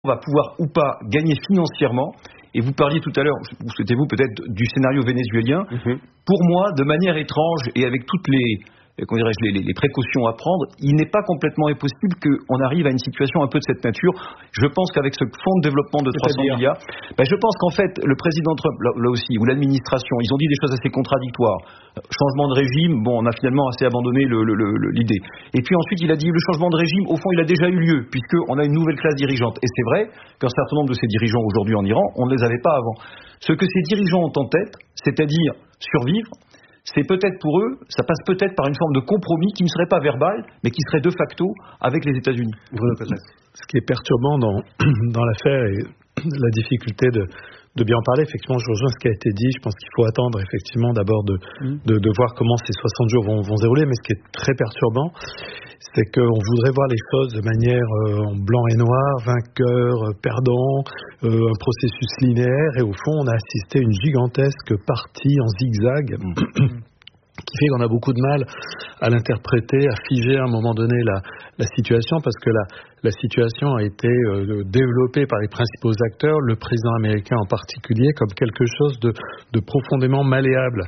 On va pouvoir ou pas gagner financièrement. Et vous parliez tout à l'heure, ou souhaitez-vous peut-être du scénario vénézuélien. Pour moi, de manière étrange et avec toutes les précautions à prendre, il n'est pas complètement impossible qu'on arrive à une situation un peu de cette nature. Je pense qu'avec ce fonds de développement de 300 milliards, je pense qu'en fait, le président Trump, là aussi, ou l'administration, ils ont dit des choses assez contradictoires. Changement de régime, on a finalement assez abandonné l'idée. Et puis ensuite, il a dit le changement de régime, au fond, il a déjà eu lieu, puisqu'on a une nouvelle classe dirigeante. Et c'est vrai qu'un certain nombre de ces dirigeants aujourd'hui en Iran, on ne les avait pas avant. Ce que ces dirigeants ont en tête, c'est-à-dire survivre, c'est peut-être pour eux, ça passe peut-être par une forme de compromis qui ne serait pas verbal, mais qui serait de facto avec les États-Unis. Ce qui est perturbant dans l'affaire et la difficulté de bien en parler, effectivement, je rejoins ce qui a été dit. Je pense qu'il faut attendre effectivement d'abord de voir comment ces 60 jours vont se dérouler. Mais ce qui est très perturbant, c'est qu'on voudrait voir les choses de manière en blanc et noir, vainqueur, perdant, un processus linéaire. Et au fond, on a assisté à une gigantesque partie en zigzag qui fait qu'on a beaucoup de mal à l'interpréter, à figer à un moment donné la situation, parce que la situation a été développée par les principaux acteurs, le président américain en particulier, comme quelque chose de profondément malléable.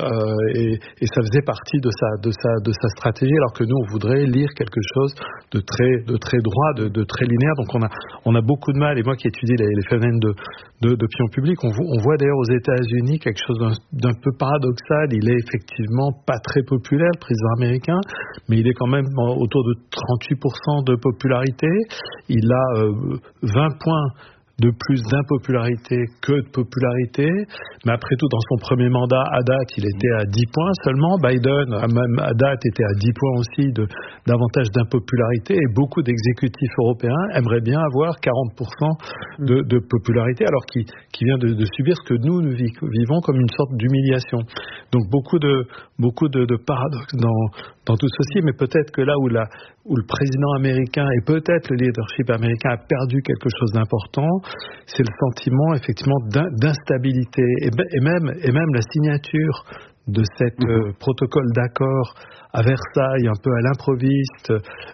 Et ça faisait partie de sa stratégie, alors que nous on voudrait lire quelque chose de très droit, de très linéaire. Donc on a beaucoup de mal. Et moi qui étudie les phénomènes d'opinion publique, on voit d'ailleurs aux États-Unis quelque chose d'un peu paradoxal. Il est effectivement pas très populaire, le président américain, mais il est quand même autour de 38% de popularité. Il a 20 points de plus d'impopularité que de popularité, mais après tout, dans son premier mandat, à date, il était à 10 points seulement. Biden, même à date, était à 10 points aussi davantage d'impopularité, et beaucoup d'exécutifs européens aimeraient bien avoir 40% de popularité, alors qu'il vient de subir ce que nous vivons comme une sorte d'humiliation. Donc beaucoup de paradoxes dans tout ceci, mais peut-être que là où le président américain et peut-être le leadership américain a perdu quelque chose d'important, c'est le sentiment effectivement d'instabilité et même la signature de cette protocole d'accord à Versailles, un peu à l'improviste,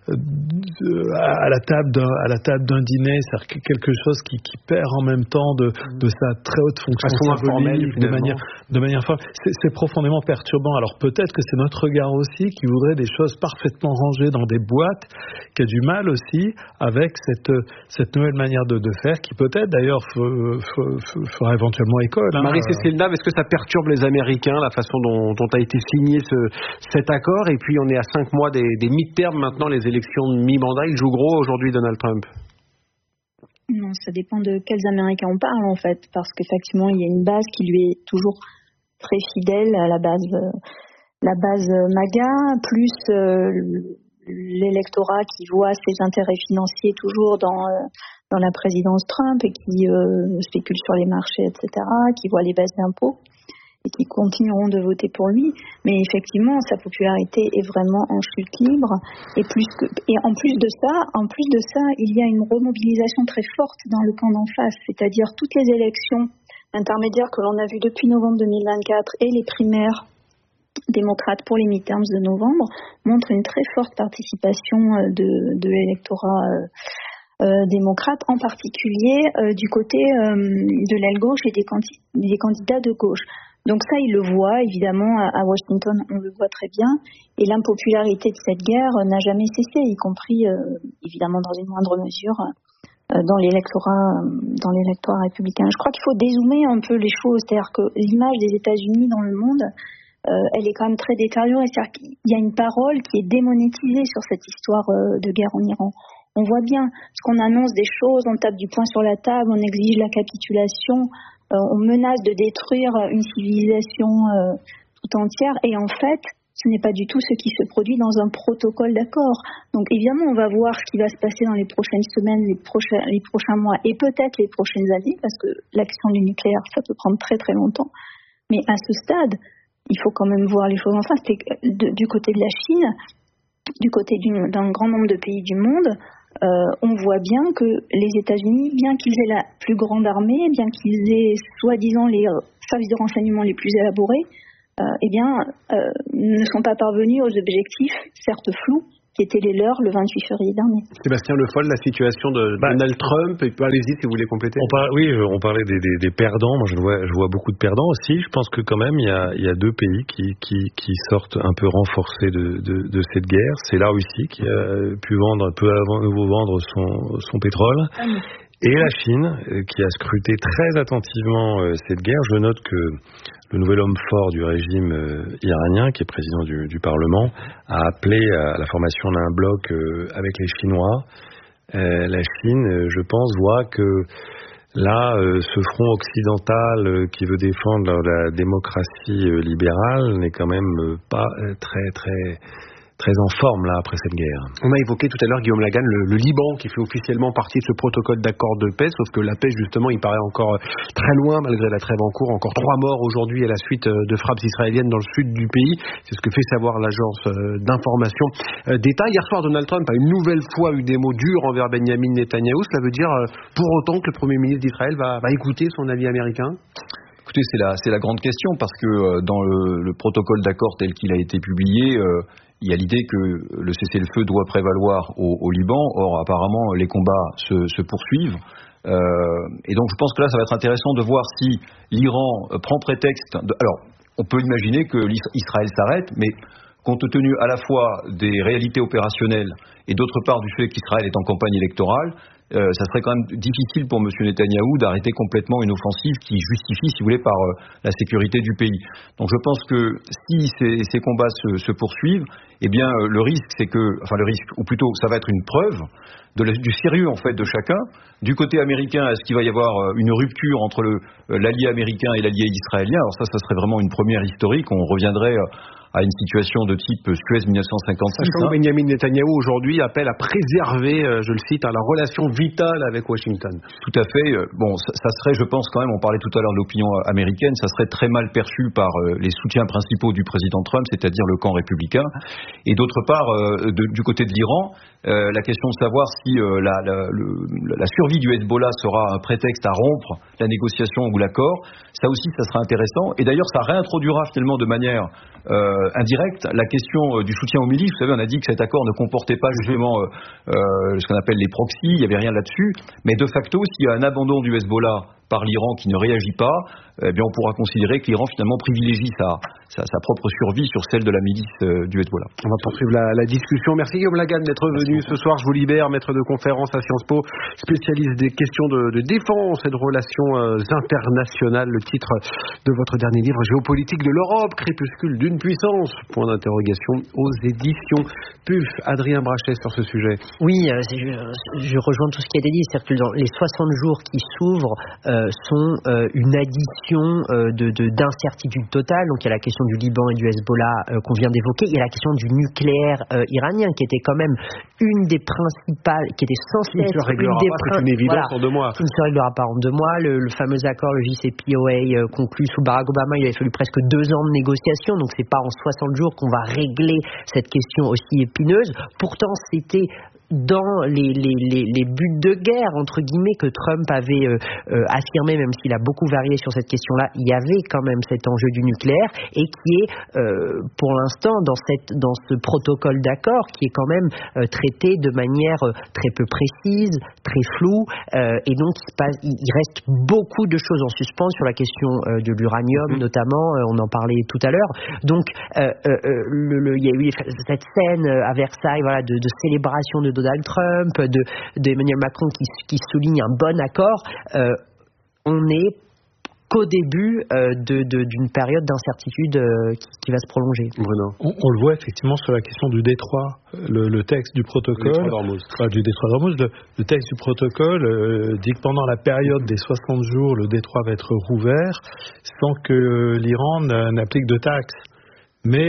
à la table d'un dîner, c'est quelque chose qui perd en même temps de sa très haute fonction symbolique, de manière formelle. C'est profondément perturbant. Alors peut-être que c'est notre regard aussi qui voudrait des choses parfaitement rangées dans des boîtes, qui a du mal aussi avec cette nouvelle manière de faire, qui peut-être d'ailleurs fera éventuellement école. Marie-Cécile Nave, est-ce que ça perturbe les Américains, la façon dont a été signé cet accord? Et puis on est à 5 mois des mi-termes maintenant, les élections de mi-mandat. Il joue gros aujourd'hui, Donald Trump. Non, ça dépend de quels Américains on parle en fait, parce qu'effectivement il y a une base qui lui est toujours très fidèle à la base MAGA, plus l'électorat qui voit ses intérêts financiers toujours dans la présidence Trump et qui spécule sur les marchés, etc., qui voit les baisses d'impôts et qui continueront de voter pour lui. Mais effectivement, sa popularité est vraiment en chute libre. Et en plus de ça, il y a une remobilisation très forte dans le camp d'en face. C'est-à-dire toutes les élections intermédiaires que l'on a vues depuis novembre 2024 et les primaires démocrates pour les midterms de novembre montrent une très forte participation de l'électorat démocrate, en particulier du côté de l'aile gauche et des candidats de gauche. Donc ça, il le voit, évidemment, à Washington, on le voit très bien. Et l'impopularité de cette guerre n'a jamais cessé, y compris, évidemment, dans une moindre mesure, dans l'électorat républicain. Je crois qu'il faut dézoomer un peu les choses. C'est-à-dire que l'image des États-Unis dans le monde, elle est quand même très détériorée. C'est-à-dire qu'il y a une parole qui est démonétisée sur cette histoire de guerre en Iran. On voit bien, parce qu'on annonce des choses, on tape du poing sur la table, on exige la capitulation, on menace de détruire une civilisation tout entière, et en fait, ce n'est pas du tout ce qui se produit dans un protocole d'accord. Donc évidemment, on va voir ce qui va se passer dans les prochaines semaines, les prochains mois, et peut-être les prochaines années, parce que la question du nucléaire, ça peut prendre très très longtemps. Mais à ce stade, il faut quand même voir les choses en face. Du côté de la Chine, du côté d'un grand nombre de pays du monde, on voit bien que les États-Unis, bien qu'ils aient la plus grande armée, bien qu'ils aient soi-disant les services de renseignement les plus élaborés, ne sont pas parvenus aux objectifs, certes flous, qui étaient les leurs le 28 février dernier. Sébastien Le Foll, la situation de Donald Trump, et allez-y si vous voulez compléter. On parlait des perdants. Moi, je vois beaucoup de perdants aussi. Je pense que quand même, il y a deux pays qui sortent un peu renforcés de cette guerre. C'est la Russie qui a pu vendre son pétrole. Et la Chine, qui a scruté très attentivement cette guerre. Je note que le nouvel homme fort du régime iranien, qui est président du Parlement, a appelé à la formation d'un bloc avec les Chinois. La Chine, je pense, voit que là, ce front occidental qui veut défendre la démocratie libérale n'est quand même pas très en forme là après cette guerre. On a évoqué tout à l'heure, Guillaume Lagan, le Liban qui fait officiellement partie de ce protocole d'accord de paix, sauf que la paix justement il paraît encore très loin malgré la trêve en cours. Encore 3 morts aujourd'hui à la suite de frappes israéliennes dans le sud du pays. C'est ce que fait savoir l'agence d'information d'État. Hier soir, Donald Trump a une nouvelle fois eu des mots durs envers Benjamin Netanyahou. Cela veut dire pour autant que le Premier ministre d'Israël va écouter son allié américain? Écoutez, c'est la grande question, parce que dans le protocole d'accord tel qu'il a été publié, il y a l'idée que le cessez-le-feu doit prévaloir au Liban. Or, apparemment, les combats se poursuivent. Et donc, je pense que là, ça va être intéressant de voir si l'Iran prend prétexte... Alors, on peut imaginer que Israël s'arrête, mais compte tenu à la fois des réalités opérationnelles et d'autre part du fait qu'Israël est en campagne électorale, ça serait quand même difficile pour M. Netanyahou d'arrêter complètement une offensive qui justifie, si vous voulez, par la sécurité du pays. Donc je pense que si ces combats se poursuivent, eh bien le risque, ou plutôt ça va être une preuve du sérieux en fait de chacun. Du côté américain, est-ce qu'il va y avoir une rupture entre l'allié américain et l'allié israélien? Alors ça serait vraiment une première historique. On reviendrait à une situation de type Suez 1956. Sachant que Benjamin Netanyahou aujourd'hui appelle à préserver, je le cite, la relation vitale avec Washington. Tout à fait. Bon, ça serait, je pense quand même, on parlait tout à l'heure de l'opinion américaine, ça serait très mal perçu par les soutiens principaux du président Trump, c'est-à-dire le camp républicain. Et d'autre part, du côté de l'Iran, la question de savoir si la survie du Hezbollah sera un prétexte à rompre la négociation ou l'accord, ça aussi, ça sera intéressant. Et d'ailleurs, ça réintroduira finalement de manière indirecte la question du soutien aux milices. Vous savez, on a dit que cet accord ne comportait pas justement ce qu'on appelle les proxys, il n'y avait rien là-dessus. Mais de facto, s'il y a un abandon du Hezbollah par l'Iran qui ne réagit pas, eh bien on pourra considérer que l'Iran finalement privilégie sa propre survie sur celle de la milice du Hezbollah. On va poursuivre la discussion. Merci Guillaume Lagan d'être venu ce soir. Je vous libère, maître de conférence à Sciences Po, spécialiste des questions de défense et de relations internationales. Le titre de votre dernier livre, Géopolitique de l'Europe, crépuscule d'une puissance, point d'interrogation, aux éditions PUF. Adrien Brachet sur ce sujet. Oui, je rejoins tout ce qui a été dit. C'est-à-dire que les 60 jours qui s'ouvrent sont une addition d'incertitude totale. Donc il y a la question du Liban et du Hezbollah qu'on vient d'évoquer. Il y a la question du nucléaire iranien qui était quand même une des principales, qui était censée être une évidence en 2 mois. Qui ne se réglera pas en 2 mois. Le fameux accord, le JCPOA conclu sous Barack Obama, il avait fallu presque 2 ans de négociations. Donc c'est pas en 60 jours qu'on va régler cette question aussi épineuse. Pourtant c'était dans les buts de guerre, entre guillemets, que Trump avait affirmé, même s'il a beaucoup varié sur cette question-là, il y avait quand même cet enjeu du nucléaire, et qui est, pour l'instant, dans ce protocole d'accord, qui est quand même traité de manière très peu précise, très floue, et donc il reste beaucoup de choses en suspens sur la question de l'uranium, notamment, on en parlait tout à l'heure. Donc, il y a eu cette scène à Versailles, voilà, de célébration de Donald Trump, d'Emmanuel Macron qui souligne un bon accord. On n'est qu'au début d'une période d'incertitude qui va se prolonger. Bruno. On le voit effectivement sur la question du détroit, le texte du protocole, du détroit d'Ormuz, le texte du protocole dit que pendant la période des 60 jours, le détroit va être rouvert sans que l'Iran n'applique de taxes. Mais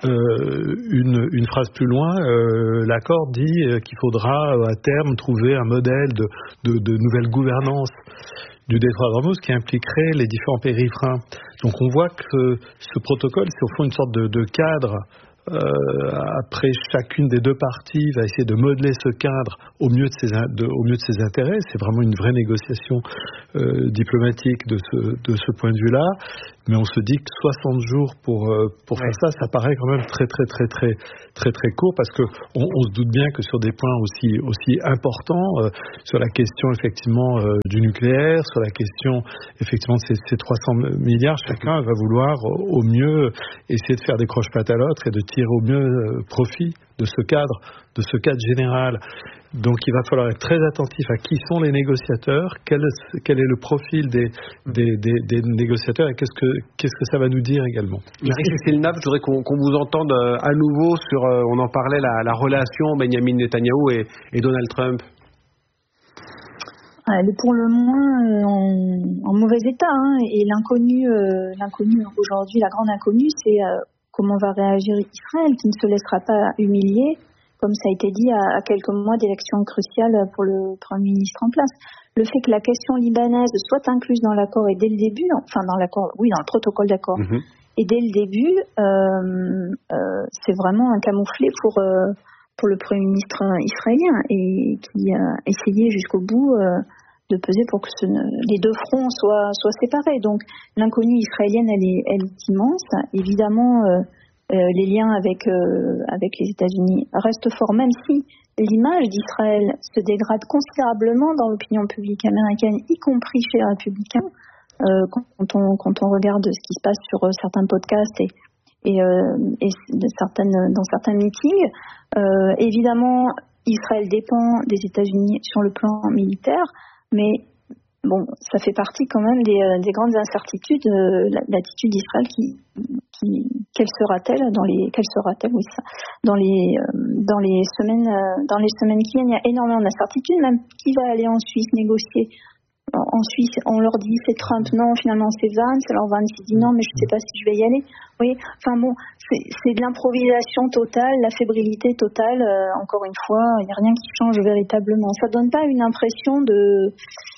une phrase plus loin, l'accord dit qu'il faudra à terme trouver un modèle de nouvelle gouvernance du détroit d'Ormuz qui impliquerait les différents pays riverains. Donc on voit que ce protocole, c'est au fond une sorte de cadre. Après, chacune des 2 parties va essayer de modeler ce cadre au mieux de ses intérêts. C'est vraiment une vraie négociation diplomatique de ce point de vue-là. mais on se dit que 60 jours pour faire ça paraît quand même très court, parce que on se doute bien que sur des points aussi importants, sur la question effectivement du nucléaire, sur la question effectivement de ces 300 milliards, chacun va vouloir au mieux essayer de faire des croche-pattes à l'autre et de tirer au mieux profit de ce cadre général. Donc il va falloir être très attentif à qui sont les négociateurs, quel est le profil des négociateurs, et qu'est-ce que ça va nous dire également. Marie-Cécile Nav, je voudrais qu'on vous entende à nouveau sur, on en parlait, la relation Benjamin Netanyahou et Donald Trump. Elle est pour le moins en mauvais état, hein, et l'inconnu aujourd'hui, la grande inconnue, c'est comment va réagir Israël, qui ne se laissera pas humilier, comme ça a été dit, à quelques mois d'élections cruciales pour le Premier ministre en place. Le fait que la question libanaise soit incluse dans l'accord et dès le début, enfin dans le protocole d'accord, et dès le début, c'est vraiment un camouflet pour le Premier ministre israélien, et qui a essayé jusqu'au bout de peser pour que les deux fronts soient séparés. Donc l'inconnue israélienne, elle est immense. Évidemment, les liens avec les États-Unis restent forts, même si l'image d'Israël se dégrade considérablement dans l'opinion publique américaine, y compris chez les républicains, quand on regarde ce qui se passe sur certains podcasts et dans certains meetings. Évidemment, Israël dépend des États-Unis sur le plan militaire, mais bon, ça fait partie quand même des grandes incertitudes, l'attitude d'Israël quelle sera-t-elle dans les semaines qui viennent. Il y a énormément d'incertitudes, même qui va aller en Suisse négocier. En Suisse, on leur dit c'est Trump, non, finalement c'est Vance, alors Vance dit non, mais je ne sais pas si je vais y aller. Vous voyez, enfin bon, c'est de l'improvisation totale, la fébrilité totale. Encore une fois, il n'y a rien qui change véritablement. Ça donne pas une impression de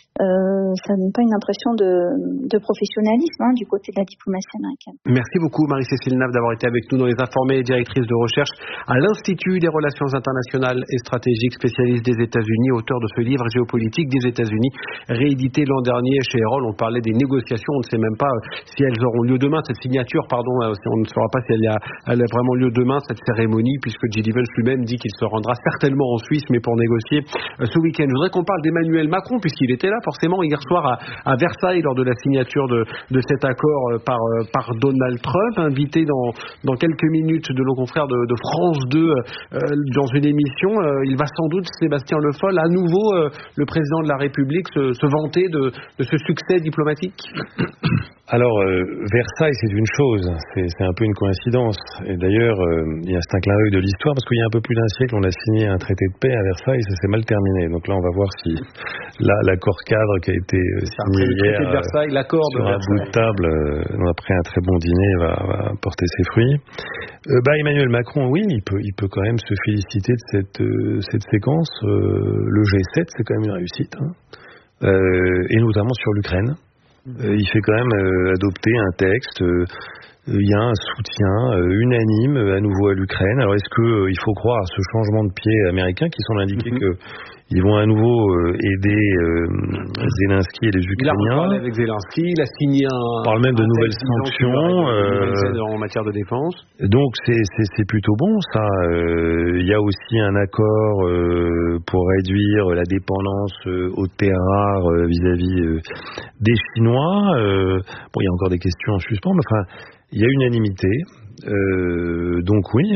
professionnalisme du côté de la diplomatie américaine. Merci beaucoup Marie-Cécile Nav d'avoir été avec nous dans Les Informés, directrice de recherche à l'Institut des Relations Internationales et Stratégiques, spécialiste des États-Unis, auteur de ce livre Géopolitique des États-Unis, réédité l'an dernier chez Erol. On parlait des négociations, on ne sait même pas si elles auront lieu demain, cette signature, on ne saura pas si elle a vraiment lieu demain, cette cérémonie, puisque J.D. Vance lui-même dit qu'il se rendra certainement en Suisse, mais pour négocier ce week-end. Je voudrais qu'on parle d'Emmanuel Macron, puisqu'il était là forcément hier soir à Versailles lors de la signature de cet accord par Donald Trump, invité dans quelques minutes de nos confrères de France 2 dans une émission. Il va sans doute, Sébastien Le Foll, à nouveau le président de la République se vanter de ce succès diplomatique. Alors, Versailles, c'est une chose, c'est un peu une coïncidence. Et d'ailleurs, c'est un clin d'œil de l'histoire, parce qu'il y a un peu plus d'un siècle, on a signé un traité de paix à Versailles, ça s'est mal terminé. Donc là, on va voir si l'accord cadre qui a été signé hier de Versailles, l'accord sur un bout de table, après un très bon dîner, va porter ses fruits. Emmanuel Macron, oui, il peut quand même se féliciter de cette séquence. Le G7, c'est quand même une réussite, et notamment sur l'Ukraine. Il fait quand même adopter un texte. Il y a un soutien unanime à nouveau à l'Ukraine. Alors est-ce qu'il faut croire à ce changement de pied américain qui semble indiquer qu'ils vont à nouveau aider Zelensky et les Ukrainiens? Il a parlé avec Zelensky, il a signé on parle même de nouvelles sanctions en matière de défense. Donc c'est plutôt bon ça. Il y a aussi un accord pour réduire la dépendance aux terres rares vis-à-vis des Chinois. Il y a encore des questions en suspens, mais enfin il y a unanimité, donc oui,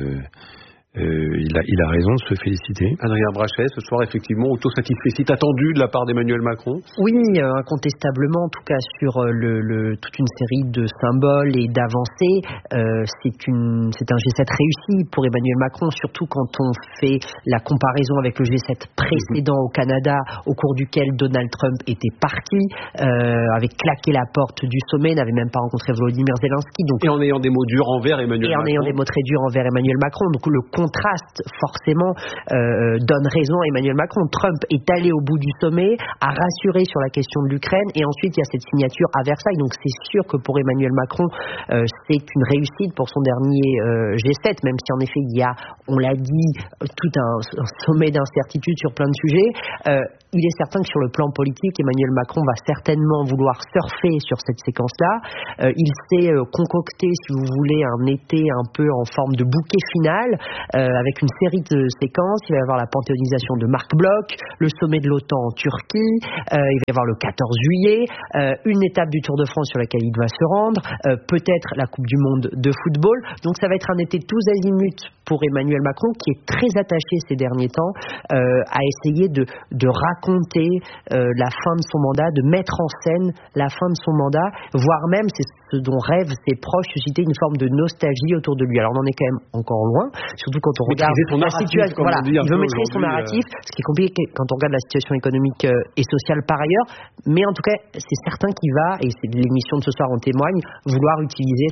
il a raison de se féliciter. Adrien Brachet, ce soir, effectivement, autosatisfait, attendu de la part d'Emmanuel Macron. Oui, incontestablement, en tout cas sur toute une série de symboles et d'avancées, c'est un G7 réussi pour Emmanuel Macron, surtout quand on fait la comparaison avec le G7 précédent au Canada, au cours duquel Donald Trump était parti, avait claqué la porte du sommet, n'avait même pas rencontré Volodymyr Zelensky. Donc, et en ayant des mots durs envers Emmanuel Macron. Et en ayant des mots très durs envers Emmanuel Macron. Donc le contraste, forcément, donne raison à Emmanuel Macron. Trump est allé au bout du sommet, a rassuré sur la question de l'Ukraine, et ensuite il y a cette signature à Versailles. Donc c'est sûr que pour Emmanuel Macron, c'est une réussite pour son dernier G7, même si en effet il y a, on l'a dit, tout un sommet d'incertitudes sur plein de sujets. il est certain que sur le plan politique, Emmanuel Macron va certainement vouloir surfer sur cette séquence-là. Il s'est concocté, si vous voulez, un été un peu en forme de bouquet final, avec une série de séquences. Il va y avoir la panthéonisation de Marc Bloch, le sommet de l'OTAN en Turquie, il va y avoir le 14 juillet, une étape du Tour de France sur laquelle il va se rendre, peut-être la Coupe du Monde de football. Donc ça va être un été tous azimuts pour Emmanuel Macron, qui est très attaché ces derniers temps à essayer de raconter la fin de son mandat, de mettre en scène la fin de son mandat, voire même, c'est ce dont rêvent ses proches, susciter une forme de nostalgie autour de lui. Alors on en est quand même encore loin, surtout quand on regarde la situation. Voilà, il veut maîtriser son narratif, ce qui est compliqué quand on regarde la situation économique et sociale par ailleurs, mais en tout cas, c'est certain qu'il va, et l'émission de ce soir en témoigne, vouloir utiliser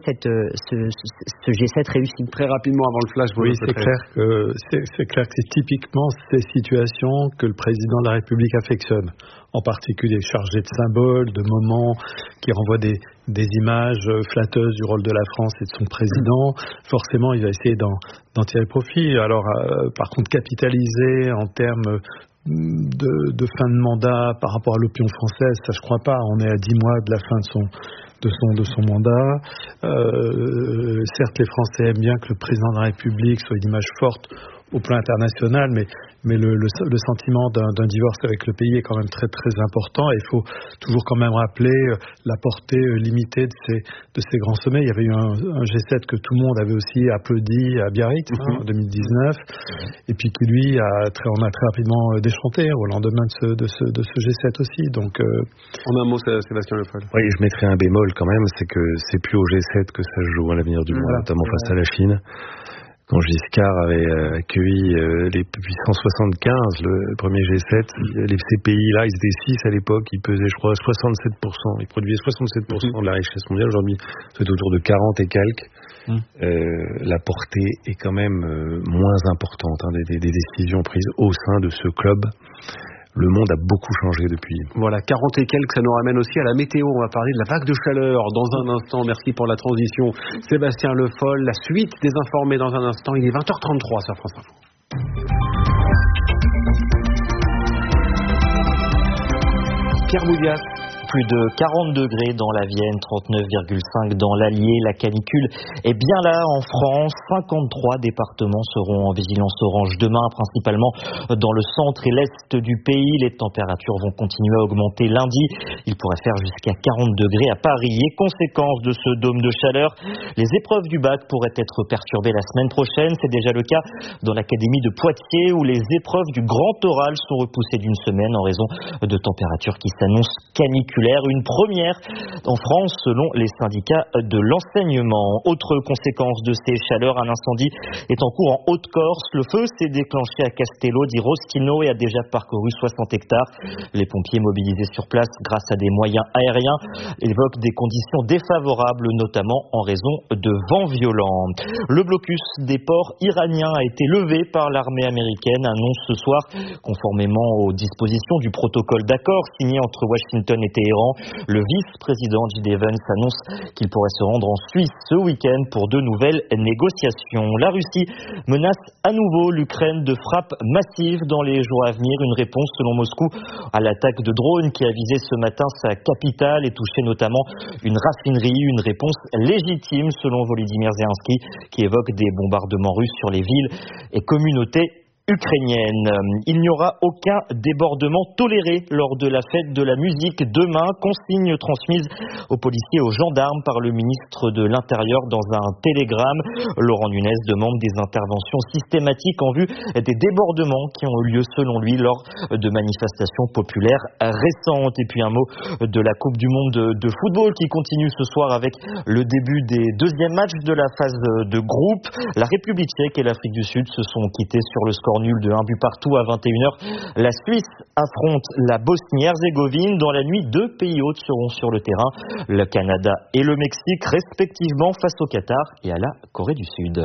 ce G7 réussi. Très rapidement avant le flash. Oui, c'est clair que c'est typiquement ces situations que le président de la République affectionne, en particulier chargé de symboles, de moments qui renvoient des images flatteuses du rôle de la France et de son président. Forcément, il va essayer d'en tirer profit. Alors, par contre, capitaliser en termes de fin de mandat par rapport à l'opinion française, ça je crois pas. On est à 10 mois de la fin de son mandat. Certes, les Français aiment bien que le président de la République soit une image forte au plan international, mais le sentiment d'un divorce avec le pays est quand même très très important, et il faut toujours quand même rappeler la portée limitée de ces grands sommets. Il y avait eu un G7 que tout le monde avait aussi applaudi à Biarritz en 2019, et puis qui lui on a très rapidement déchanté au lendemain de ce G7 aussi. Donc, en un mot, Sébastien Le Foll. Oui, je mettrais un bémol quand même, c'est que c'est plus au G7 que ça se joue à l'avenir du monde, notamment face à la Chine. Quand Giscard avait accueilli les puissances 75, le premier G7, ces pays-là, ils étaient 6 à l'époque, ils pesaient, je crois, 67%. Ils produisaient 67% de la richesse mondiale. Aujourd'hui, c'est autour de 40 et quelques. La portée est quand même moins importante des décisions prises au sein de ce club. Le monde a beaucoup changé depuis. Voilà, 40 et quelques, ça nous ramène aussi à la météo. On va parler de la vague de chaleur dans un instant. Merci pour la transition, Sébastien Le Foll. La suite des informés dans un instant. Il est 20h33 sur France Info. Pierre Boudias. Plus de 40 degrés dans la Vienne, 39,5 dans l'Allier. La canicule est bien là en France. 53 départements seront en vigilance orange demain, principalement dans le centre et l'est du pays. Les températures vont continuer à augmenter lundi. Il pourrait faire jusqu'à 40 degrés à Paris. Et conséquence de ce dôme de chaleur, les épreuves du bac pourraient être perturbées la semaine prochaine. C'est déjà le cas dans l'académie de Poitiers, où les épreuves du grand oral sont repoussées d'une semaine en raison de températures qui s'annoncent caniculaires. Une première en France selon les syndicats de l'enseignement. Autre conséquence de ces chaleurs, un incendie est en cours en Haute-Corse. Le feu s'est déclenché à Castello di Roschino et a déjà parcouru 60 hectares. Les pompiers mobilisés sur place grâce à des moyens aériens évoquent des conditions défavorables, notamment en raison de vents violents. Le blocus des ports iraniens a été levé par l'armée américaine, annonce ce soir, conformément aux dispositions du protocole d'accord signé entre Washington et Téhéran. Le vice-président J.D. Vance annonce qu'il pourrait se rendre en Suisse ce week-end pour de nouvelles négociations. La Russie menace à nouveau l'Ukraine de frappes massives dans les jours à venir. Une réponse, selon Moscou, à l'attaque de drones qui a visé ce matin sa capitale et touché notamment une raffinerie. Une réponse légitime, selon Volodymyr Zelensky, qui évoque des bombardements russes sur les villes et communautés ukrainienne. Il n'y aura aucun débordement toléré lors de la fête de la musique demain. Consigne transmise aux policiers et aux gendarmes par le ministre de l'Intérieur dans un télégramme. Laurent Nunez demande des interventions systématiques en vue des débordements qui ont eu lieu selon lui lors de manifestations populaires récentes. Et puis un mot de la Coupe du Monde de football qui continue ce soir avec le début des deuxièmes matchs de la phase de groupe. La République tchèque et l'Afrique du Sud se sont quittés sur le score nul de 1 but partout à 21h. La Suisse affronte la Bosnie-Herzégovine. Dans la nuit, 2 pays hôtes seront sur le terrain. Le Canada et le Mexique, respectivement, face au Qatar et à la Corée du Sud.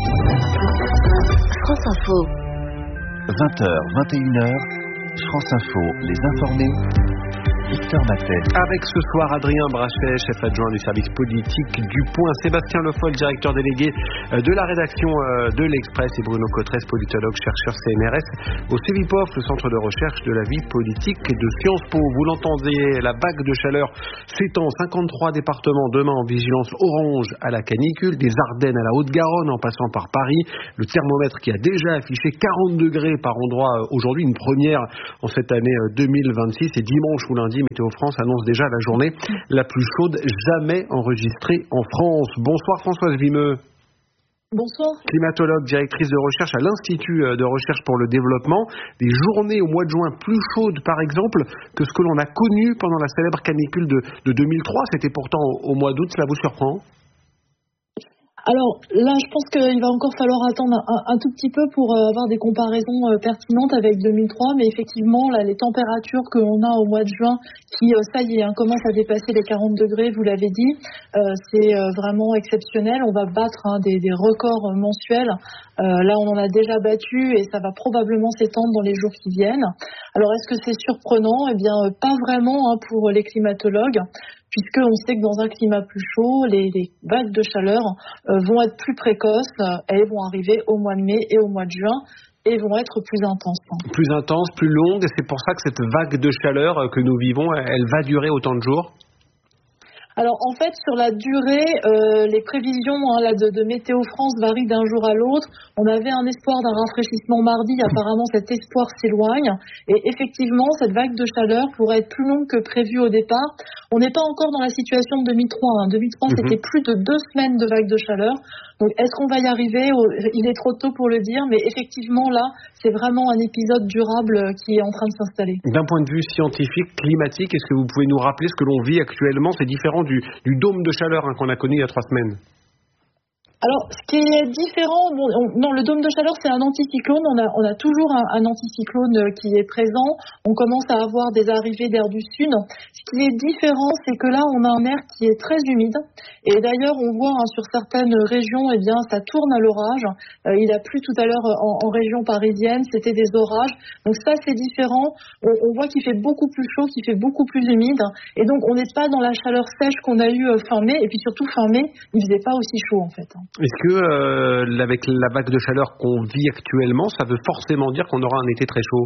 France Info. 20h, 21h. France Info, les informés. Victor Matet. Avec ce soir Adrien Brachet, chef adjoint du service politique du Point, Sébastien Le Foll, directeur délégué de la rédaction de l'Express, et Bruno Cotresse, politologue, chercheur CNRS au CEVIPOF, le centre de recherche de la vie politique et de Sciences Po. Vous l'entendez, la vague de chaleur s'étend. 53 départements demain en vigilance orange à la canicule, des Ardennes à la Haute-Garonne en passant par Paris. Le thermomètre qui a déjà affiché 40 degrés par endroit aujourd'hui, une première en cette année 2026. Et dimanche ou lundi, Météo France annonce déjà la journée la plus chaude jamais enregistrée en France. Bonsoir Françoise Vimeux. Bonsoir. Climatologue, directrice de recherche à l'Institut de recherche pour le développement. Des journées au mois de juin plus chaudes, par exemple, que ce que l'on a connu pendant la célèbre canicule de 2003. C'était pourtant au mois d'août. Cela vous surprend ? Alors là, je pense qu'il va encore falloir attendre un tout petit peu pour avoir des comparaisons pertinentes avec 2003. Mais effectivement, là, les températures que l'on a au mois de juin, qui, ça y est, commencent à dépasser les 40 degrés, vous l'avez dit, c'est vraiment exceptionnel. On va battre des records mensuels. Là, on en a déjà battu et ça va probablement s'étendre dans les jours qui viennent. Alors, est-ce que c'est surprenant ? Eh bien, pas vraiment pour les climatologues, puisqu'on sait que dans un climat plus chaud, les vagues de chaleur vont être plus précoces, elles vont arriver au mois de mai et au mois de juin, et vont être plus intenses. Plus intenses, plus longues, et c'est pour ça que cette vague de chaleur que nous vivons, elle va durer autant de jours ? Alors en fait, sur la durée, les prévisions de Météo France varient d'un jour à l'autre. On avait un espoir d'un rafraîchissement mardi, apparemment cet espoir s'éloigne. Et effectivement, cette vague de chaleur pourrait être plus longue que prévu au départ. On n'est pas encore dans la situation de 2003. 2003, c'était plus de 2 semaines de vague de chaleur. Donc est-ce qu'on va y arriver ? Il est trop tôt pour le dire, mais effectivement là, c'est vraiment un épisode durable qui est en train de s'installer. D'un point de vue scientifique, climatique, est-ce que vous pouvez nous rappeler ce que l'on vit actuellement ? C'est différent du dôme de chaleur qu'on a connu il y a 3 semaines. Alors, ce qui est différent, le dôme de chaleur, c'est un anticyclone. On a toujours un anticyclone qui est présent. On commence à avoir des arrivées d'air du sud. Ce qui est différent, c'est que là, on a un air qui est très humide. Et d'ailleurs, on voit sur certaines régions, eh bien, ça tourne à l'orage. Il a plu tout à l'heure en région parisienne, c'était des orages. Donc ça, c'est différent. On voit qu'il fait beaucoup plus chaud, qu'il fait beaucoup plus humide. Et donc, on n'est pas dans la chaleur sèche qu'on a eue fin mai. Et puis surtout, fin mai, il faisait pas aussi chaud, en fait. Est-ce que, avec la vague de chaleur qu'on vit actuellement, ça veut forcément dire qu'on aura un été très chaud ?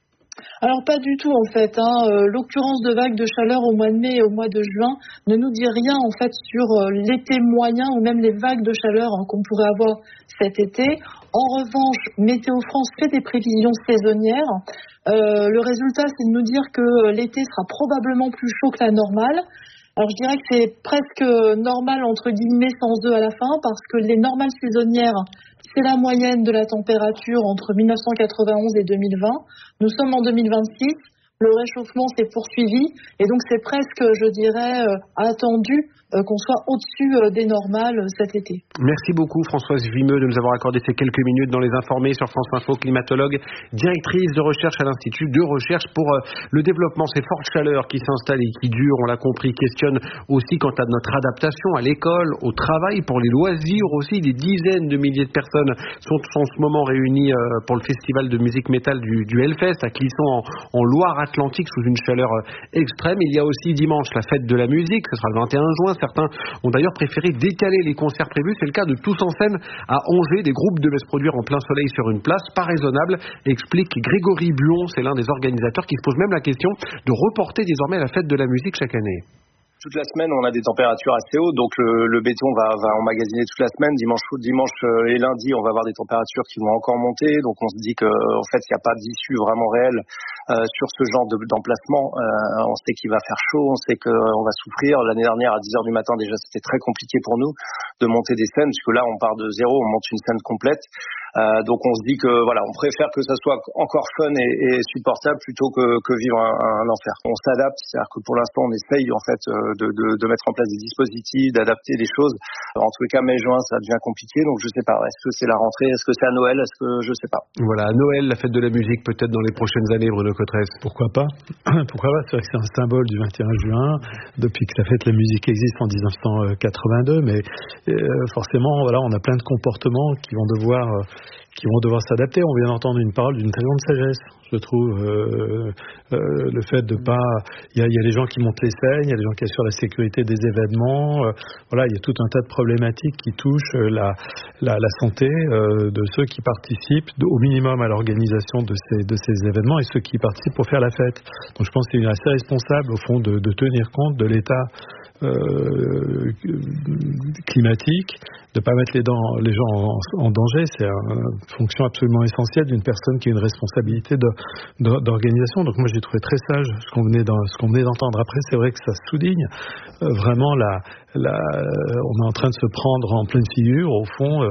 Alors pas du tout en fait. L'occurrence de vagues de chaleur au mois de mai et au mois de juin ne nous dit rien en fait sur l'été moyen ou même les vagues de chaleur qu'on pourrait avoir cet été. En revanche, Météo France fait des prévisions saisonnières. Le résultat, c'est de nous dire que l'été sera probablement plus chaud que la normale. Alors je dirais que c'est presque normal entre guillemets sans eux à la fin, parce que les normales saisonnières, c'est la moyenne de la température entre 1991 et 2020. Nous sommes en 2026, le réchauffement s'est poursuivi et donc c'est presque, je dirais, attendu qu'on soit au-dessus des normales cet été. Merci beaucoup Françoise Vimeux de nous avoir accordé ces quelques minutes dans les informés sur France Info, climatologue, directrice de recherche à l'Institut de recherche pour le développement. Ces fortes chaleurs qui s'installent et qui durent, on l'a compris, questionnent aussi quant à notre adaptation à l'école, au travail, pour les loisirs aussi. Des dizaines de milliers de personnes sont en ce moment réunies pour le festival de musique métal du Hellfest à Clisson en Loire-Atlantique sous une chaleur extrême. Il y a aussi dimanche la fête de la musique, ce sera le 21 juin. Certains ont d'ailleurs préféré décaler les concerts prévus. C'est le cas de Tous en scène à Angers. Des groupes devaient se produire en plein soleil sur une place. Pas raisonnable, explique Grégory Buon. C'est l'un des organisateurs qui se pose même la question de reporter désormais la fête de la musique chaque année. Toute la semaine, on a des températures assez hautes, donc le béton va emmagasiner toute la semaine. Dimanche et lundi, on va avoir des températures qui vont encore monter. Donc on se dit que en fait, il n'y a pas d'issue vraiment réelle sur ce genre d'emplacement. On sait qu'il va faire chaud, on sait qu'on va souffrir. L'année dernière, à 10h du matin, déjà, c'était très compliqué pour nous de monter des scènes, puisque là, on part de zéro, on monte une scène complète. Donc on se dit que voilà, on préfère que ça soit encore fun et supportable plutôt que vivre un enfer. On s'adapte, c'est-à-dire que pour l'instant, on essaye en fait de mettre en place des dispositifs, d'adapter des choses. En tous les cas, mai-juin, ça devient compliqué, donc je sais pas. Est-ce que c'est la rentrée? Est-ce que c'est à Noël? Est-ce que je sais pas. Voilà, Noël, la fête de la musique, peut-être dans les prochaines années, Bruno Cotresse. Pourquoi pas? Pourquoi pas? C'est vrai que c'est un symbole du 21 juin, depuis que la fête de la musique existe en 1982, mais forcément, voilà, on a plein de comportements qui vont devoir qui vont devoir s'adapter. On vient d'entendre une parole d'une très grande sagesse, je trouve. Le fait de pas... Il y a les gens qui montent les scènes, il y a les gens qui assurent la sécurité des événements. Voilà, il y a tout un tas de problématiques qui touchent la santé de ceux qui participent au minimum à l'organisation de ces événements et ceux qui participent pour faire la fête. Donc je pense que c'est assez responsable, au fond, de tenir compte de l'état climatique, de ne pas mettre les gens en danger. C'est une fonction absolument essentielle d'une personne qui a une responsabilité d'organisation. Donc moi j'ai trouvé très sage ce qu'on venait d'entendre. Après c'est vrai que ça souligne vraiment on est en train de se prendre en pleine figure au fond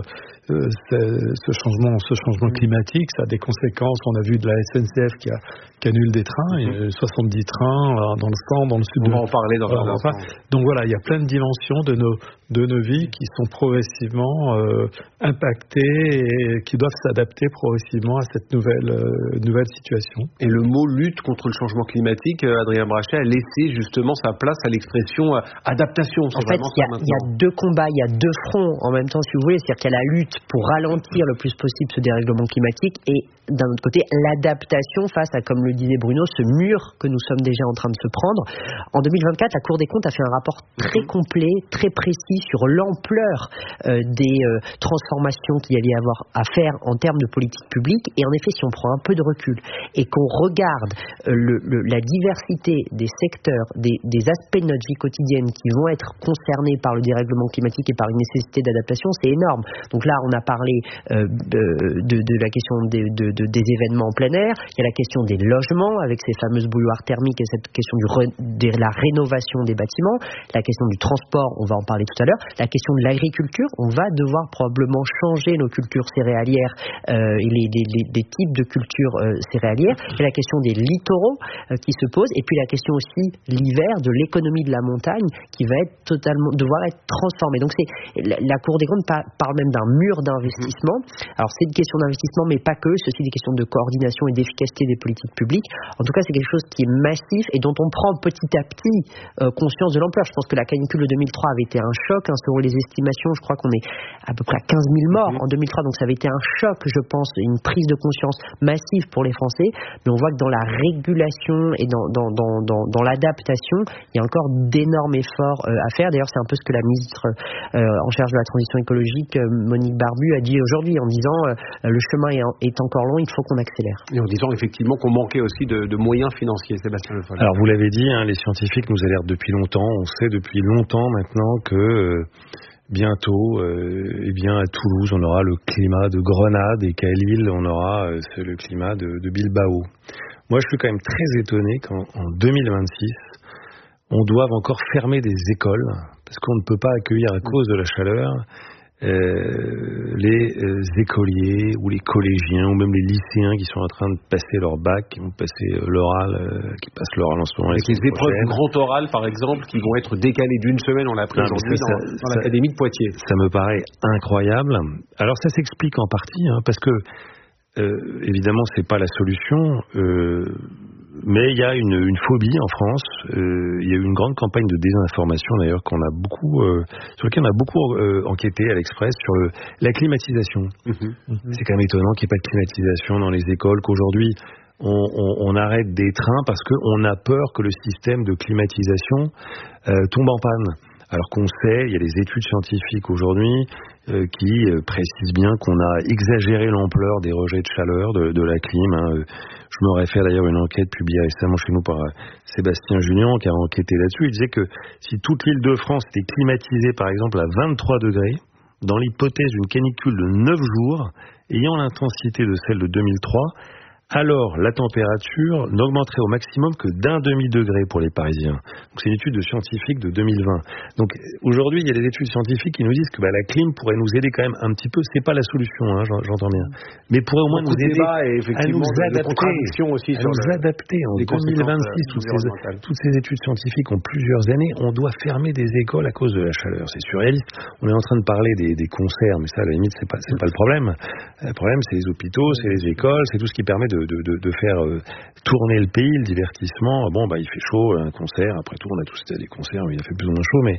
ce changement climatique. Ça a des conséquences. On a vu de la SNCF qui annule des trains, il y a 70 trains dans le centre, dans le sud. On va en parler dans un instant. Donc voilà, il y a plein de dimensions de nos vies qui sont progressivement impactées et qui doivent s'adapter progressivement à cette nouvelle situation. Et le mot lutte contre le changement climatique, Adrien Brachet, a laissé justement sa place à l'expression adaptation. En fait, il y a deux combats, il y a deux fronts en même temps, si vous voulez. C'est-à-dire qu'il y a la lutte pour ralentir le plus possible ce dérèglement climatique et d'un autre côté l'adaptation face à, comme le disait Bruno, ce mur que nous sommes déjà en train de se prendre. En 2024, la Cour des comptes a fait un rapport très complet, très précis sur l'ampleur des transformations qu'il y allait avoir à faire en termes de politique publique. Et en effet, si on prend un peu de recul et qu'on regarde la diversité des secteurs, des aspects de notre vie quotidienne qui vont être concernés par le dérèglement climatique et par une nécessité d'adaptation, c'est énorme. Donc là, on a parlé de la question des événements en plein air. Il y a la question des logements avec ces fameuses bouilloires thermiques et cette question de la rénovation des bâtiments. La question du transport, on va en parler tout à l'heure. La question de l'agriculture, on va devoir probablement changer nos cultures céréalières et les types de cultures céréalières. Il y a la question des littoraux qui se pose. Et puis la question aussi, l'hiver, de l'économie de la montagne qui va devoir être transformée. Donc la Cour des comptes parle même d'un mur d'investissement. Alors c'est une question d'investissement, mais pas que. C'est aussi des questions de coordination et d'efficacité des politiques publiques. En tout cas, c'est quelque chose qui est massif et dont on prend petit à petit conscience de l'ampleur. Je pense que la canicule de 2003 avait été un choc. Selon les estimations, je crois qu'on est à peu près à 15 000 morts en 2003. Donc ça avait été un choc, je pense, une prise de conscience massive pour les Français. Mais on voit que dans la régulation et dans l'adaptation, il y a encore d'énormes efforts à faire. D'ailleurs, c'est un peu ce que la ministre en charge de la transition écologique, Monique Barbu, a dit aujourd'hui en disant le chemin est encore long, il faut qu'on accélère. Et en disant effectivement qu'on manquait aussi de moyens financiers, Sébastien Le Foll. Alors vous l'avez dit, les scientifiques nous alertent depuis longtemps. On sait depuis longtemps maintenant que bientôt, à Toulouse, on aura le climat de Grenade et qu'à Lille, on aura le climat de Bilbao. Moi, je suis quand même très étonné qu'en 2026, on doive encore fermer des écoles parce qu'on ne peut pas accueillir à cause de la chaleur les écoliers ou les collégiens ou même les lycéens qui sont en train de passer leur bac, qui vont passer l'oral, qui passent l'oral en ce moment. Avec les épreuves du grand oral, par exemple, qui vont être décalées d'une semaine, on l'a appris aujourd'hui dans l'académie de Poitiers. Ça me paraît incroyable. Alors ça s'explique en partie, parce que évidemment c'est pas la solution. Mais il y a une phobie en France. Il y a eu une grande campagne de désinformation d'ailleurs sur laquelle on a beaucoup enquêté à l'Express sur la climatisation. C'est quand même étonnant qu'il n'y ait pas de climatisation dans les écoles, qu'aujourd'hui on arrête des trains parce qu'on a peur que le système de climatisation tombe en panne. Alors qu'on sait, il y a des études scientifiques aujourd'hui qui précisent bien qu'on a exagéré l'ampleur des rejets de chaleur de la clim. Je me réfère d'ailleurs à une enquête publiée récemment chez nous par Sébastien Julien qui a enquêté là-dessus. Il disait que si toute l'île de France était climatisée par exemple à 23 degrés, dans l'hypothèse d'une canicule de 9 jours, ayant l'intensité de celle de 2003, alors la température n'augmenterait au maximum que d'1 demi-degré pour les Parisiens. Donc c'est une étude de scientifique de 2020. Donc aujourd'hui, il y a des études scientifiques qui nous disent que la clim pourrait nous aider quand même un petit peu. C'est pas la solution, j'entends bien, mais pourrait au moins nous aider à nous adapter. En 2026, toutes ces études scientifiques ont plusieurs années. On doit fermer des écoles à cause de la chaleur. C'est surréaliste. On est en train de parler des concerts, mais ça, à la limite, c'est pas le problème. Le problème, c'est les hôpitaux, c'est les écoles, c'est tout ce qui permet de de faire tourner le pays, le divertissement. Bon, il fait chaud, un concert. Après tout, on a tous été à des concerts où il a fait plus ou moins chaud, mais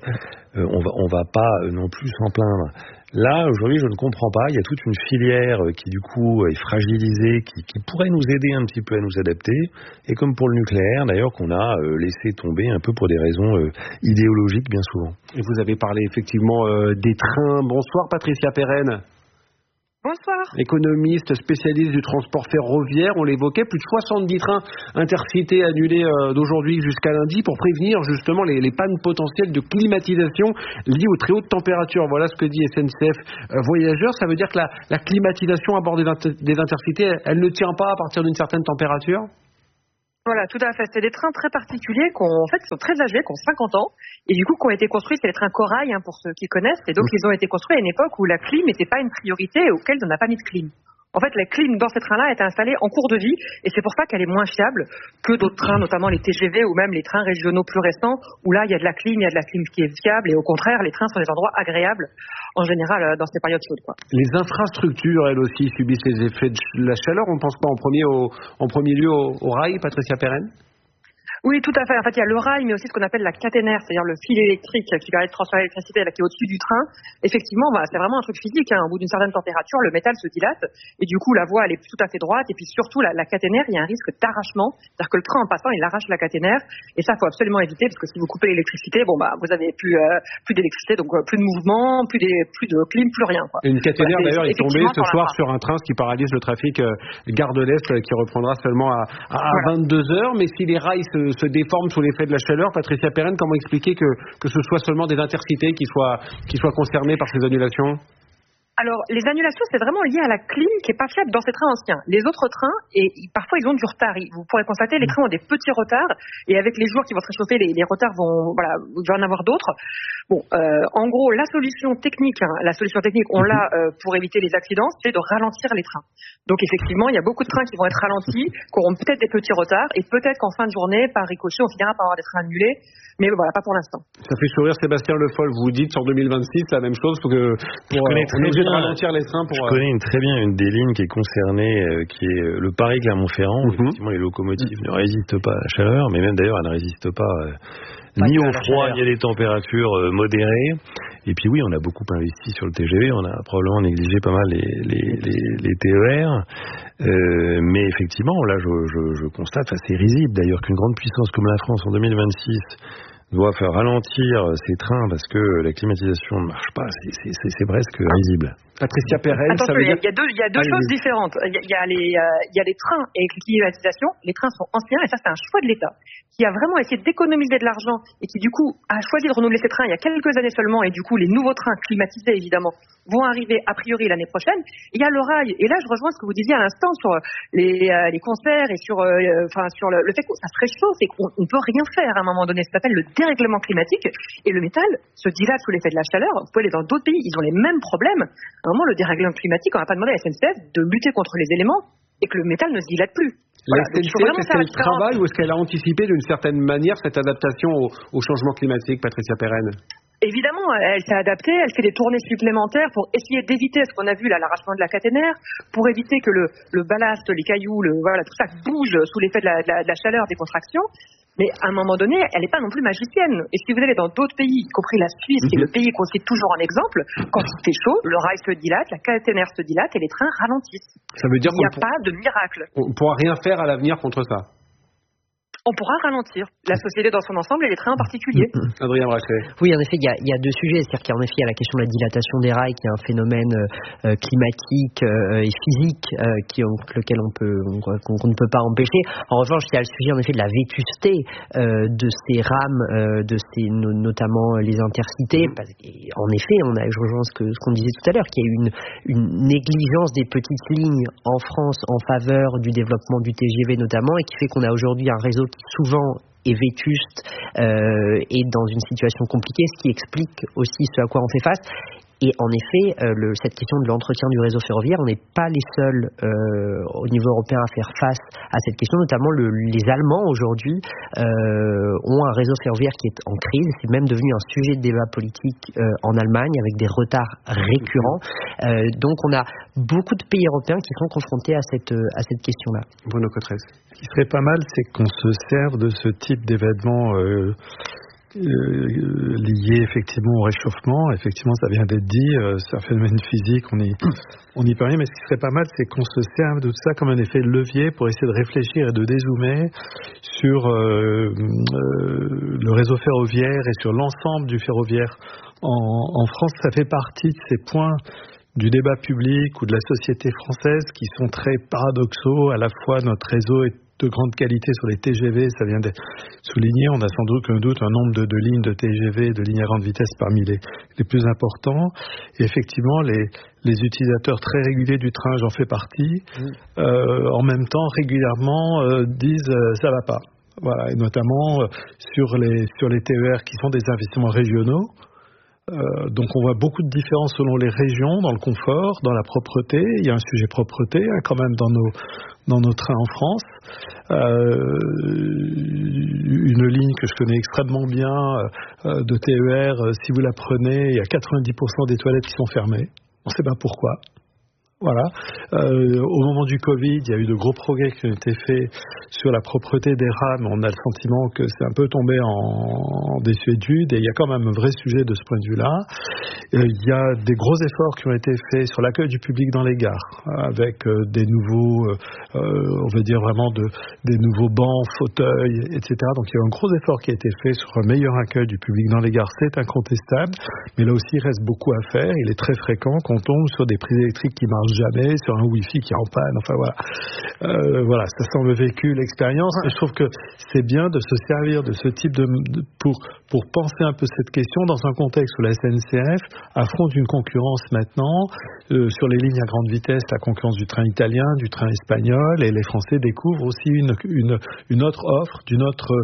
on va pas non plus s'en plaindre. Là, aujourd'hui, je ne comprends pas. Il y a toute une filière qui, du coup, est fragilisée, qui pourrait nous aider un petit peu à nous adapter. Et comme pour le nucléaire, d'ailleurs, qu'on a laissé tomber un peu pour des raisons idéologiques, bien souvent. Et vous avez parlé effectivement des trains. Bonsoir, Patricia Perren. Bonsoir. Économiste, spécialiste du transport ferroviaire, on l'évoquait, plus de 70 trains intercités annulés d'aujourd'hui jusqu'à lundi pour prévenir justement les pannes potentielles de climatisation liées aux très hautes températures. Voilà ce que dit SNCF Voyageurs. Ça veut dire que la climatisation à bord des intercités, elle ne tient pas à partir d'une certaine température ? Voilà, tout à fait. C'est des trains très particuliers qui sont très âgés, qui ont 50 ans, et du coup qui ont été construits, c'est les trains Corail, pour ceux qui connaissent, et donc ils ont été construits à une époque où la clim n'était pas une priorité et auquel on n'a pas mis de clim. En fait, la clim dans ces trains-là est installée en cours de vie, et c'est pour ça qu'elle est moins fiable que d'autres trains, notamment les TGV ou même les trains régionaux plus récents, où là il y a de la clim qui est fiable, et au contraire, les trains sont des endroits agréables en général dans ces périodes chaudes, quoi. Les infrastructures, elles aussi, subissent les effets de la chaleur. On pense pas en premier lieu au rail, Patricia Perren ? Oui, tout à fait. En fait, il y a le rail, mais aussi ce qu'on appelle la caténaire, c'est-à-dire le fil électrique qui permet de transférer l'électricité qui est au-dessus du train. Effectivement, c'est vraiment un truc physique. Au bout d'une certaine température, le métal se dilate et du coup, la voie, elle est tout à fait droite. Et puis surtout, la caténaire, il y a un risque d'arrachement. C'est-à-dire que le train, en passant, il arrache la caténaire. Et ça, il faut absolument éviter parce que si vous coupez l'électricité, vous avez plus d'électricité, donc plus de mouvement, plus de clim, plus rien, quoi. Une caténaire, d'ailleurs, est tombée ce soir sur un train, ce qui paralyse le trafic Gare de l'Est, qui reprendra seulement à 22h. Mais si les rails se déforment sous l'effet de la chaleur, Patricia Perren, comment expliquer que ce soit seulement des intercités qui soient concernés par ces annulations ? Alors, les annulations, c'est vraiment lié à la clim qui est pas fiable dans ces trains anciens. Les autres trains, parfois, ils ont du retard. Vous pourrez constater, les trains ont des petits retards. Et avec les jours qui vont se réchauffer, les retards il va y en avoir d'autres. Bon, en gros, la solution technique, on l'a pour éviter les accidents, c'est de ralentir les trains. Donc, effectivement, il y a beaucoup de trains qui vont être ralentis, qui auront peut-être des petits retards. Et peut-être qu'en fin de journée, par ricochet, on finira par avoir des trains annulés. Mais voilà, pas pour l'instant. Ça fait sourire Sébastien Le Foll. Vous dites en 2026, c'est la même chose pour ralentir les trains. Je connais très bien une des lignes qui est concernée, qui est le Paris-Clermont-Ferrand. Où effectivement, les locomotives ne résistent pas à la chaleur, mais même d'ailleurs, elles ne résistent pas ni au froid, ni à des températures modérées. Et puis oui, on a beaucoup investi sur le TGV, on a probablement négligé pas mal les TER. Mais effectivement, là, je constate, c'est risible d'ailleurs, qu'une grande puissance comme la France en 2026 doit faire ralentir ces trains parce que la climatisation ne marche pas, c'est presque risible. Patricia Perren, attention, ça veut dire... il y a deux choses différentes. Il y a les trains et les climatisations. Les trains sont anciens et ça, c'est un choix de l'État qui a vraiment essayé d'économiser de l'argent et qui, du coup, a choisi de renouveler ces trains il y a quelques années seulement. Et du coup, les nouveaux trains climatisés, évidemment, vont arriver a priori l'année prochaine. Il y a le rail. Et là, je rejoins ce que vous disiez à l'instant sur les concerts et sur le fait que ça se réchauffe et qu'on ne peut rien faire à un moment donné. Ça s'appelle le dérèglement climatique. Et le métal se dilate sous l'effet de la chaleur. Vous pouvez aller dans d'autres pays, ils ont les mêmes problèmes. À un moment, le dérèglement climatique, on n'a pas demandé à la SNCF de lutter contre les éléments et que le métal ne se dilate plus. La SNCF, est-ce qu'elle travaille ou est-ce qu'elle a anticipé d'une certaine manière cette adaptation au changement climatique, Patricia Perren ? Évidemment, elle s'est adaptée, elle fait des tournées supplémentaires pour essayer d'éviter ce qu'on a vu là, l'arrachement de la caténaire, pour éviter que le ballast, les cailloux, tout ça bouge sous l'effet de la chaleur des contractions. Mais à un moment donné, elle n'est pas non plus magicienne. Et si vous allez dans d'autres pays, y compris la Suisse, qui est le pays qu'on cite toujours en exemple, quand il fait chaud, le rail se dilate, la caténaire se dilate et les trains ralentissent. Ça veut dire qu'il n'y a pas de miracle. On ne pourra rien faire à l'avenir contre ça. On pourra ralentir la société dans son ensemble et les trains en particulier. Adrien Brachet. Oui, en effet, il y a deux sujets. C'est-à-dire qu'en effet, il y a la question de la dilatation des rails, qui est un phénomène climatique et physique lequel on ne peut pas empêcher. En revanche, il y a le sujet en effet de la vétusté de ces rames, notamment les intercités. En effet, je rejoins ce qu'on disait tout à l'heure, qu'il y a eu une négligence des petites lignes en France en faveur du développement du TGV notamment, et qui fait qu'on a aujourd'hui un réseau qui souvent est vétuste et dans une situation compliquée, ce qui explique aussi ce à quoi on fait face. Et en effet, cette question de l'entretien du réseau ferroviaire, on n'est pas les seuls au niveau européen à faire face à cette question, notamment les Allemands aujourd'hui ont un réseau ferroviaire qui est en crise. C'est même devenu un sujet de débat politique en Allemagne avec des retards récurrents. Donc on a beaucoup de pays européens qui sont confrontés à cette question-là. Bruno Cotrez. Ce qui serait pas mal, c'est qu'on se serve de ce type d'événements liés effectivement au réchauffement. Effectivement, ça vient d'être dit, c'est un phénomène physique, on y peut rien, mais ce qui serait pas mal, c'est qu'on se serve de tout ça comme un effet de levier pour essayer de réfléchir et de dézoomer sur le réseau ferroviaire et sur l'ensemble du ferroviaire. En France, ça fait partie de ces points du débat public ou de la société française qui sont très paradoxaux. À la fois, notre réseau est de grande qualité sur les TGV, ça vient d'être souligné. On a sans doute un nombre de lignes de TGV, de lignes à grande vitesse parmi les plus importants. Et effectivement, les utilisateurs très réguliers du train, j'en fais partie, en même temps, régulièrement disent ça va pas. Voilà, et notamment sur les TER qui sont des investissements régionaux. Donc on voit beaucoup de différences selon les régions, dans le confort, dans la propreté. Il y a un sujet propreté quand même dans nos trains en France. Une ligne que je connais extrêmement bien de TER, si vous la prenez, il y a 90% des toilettes qui sont fermées. On ne sait pas pourquoi. Voilà. Au moment du Covid, il y a eu de gros progrès qui ont été faits sur la propreté des rames. On a le sentiment que c'est un peu tombé en désuétude et il y a quand même un vrai sujet de ce point de vue-là. Il y a des gros efforts qui ont été faits sur l'accueil du public dans les gares, avec des nouveaux, on va dire vraiment des nouveaux bancs, fauteuils, etc. Donc il y a un gros effort qui a été fait sur un meilleur accueil du public dans les gares, c'est incontestable. Mais là aussi, il reste beaucoup à faire. Il est très fréquent qu'on tombe sur des prises électriques qui marchent jamais, sur un Wi-Fi qui est en panne, enfin voilà. Voilà, ça semble vécu l'expérience, mais je trouve que c'est bien de se servir de ce type pour penser un peu cette question dans un contexte où la SNCF affronte une concurrence maintenant sur les lignes à grande vitesse, la concurrence du train italien, du train espagnol, et les Français découvrent aussi une autre offre d'une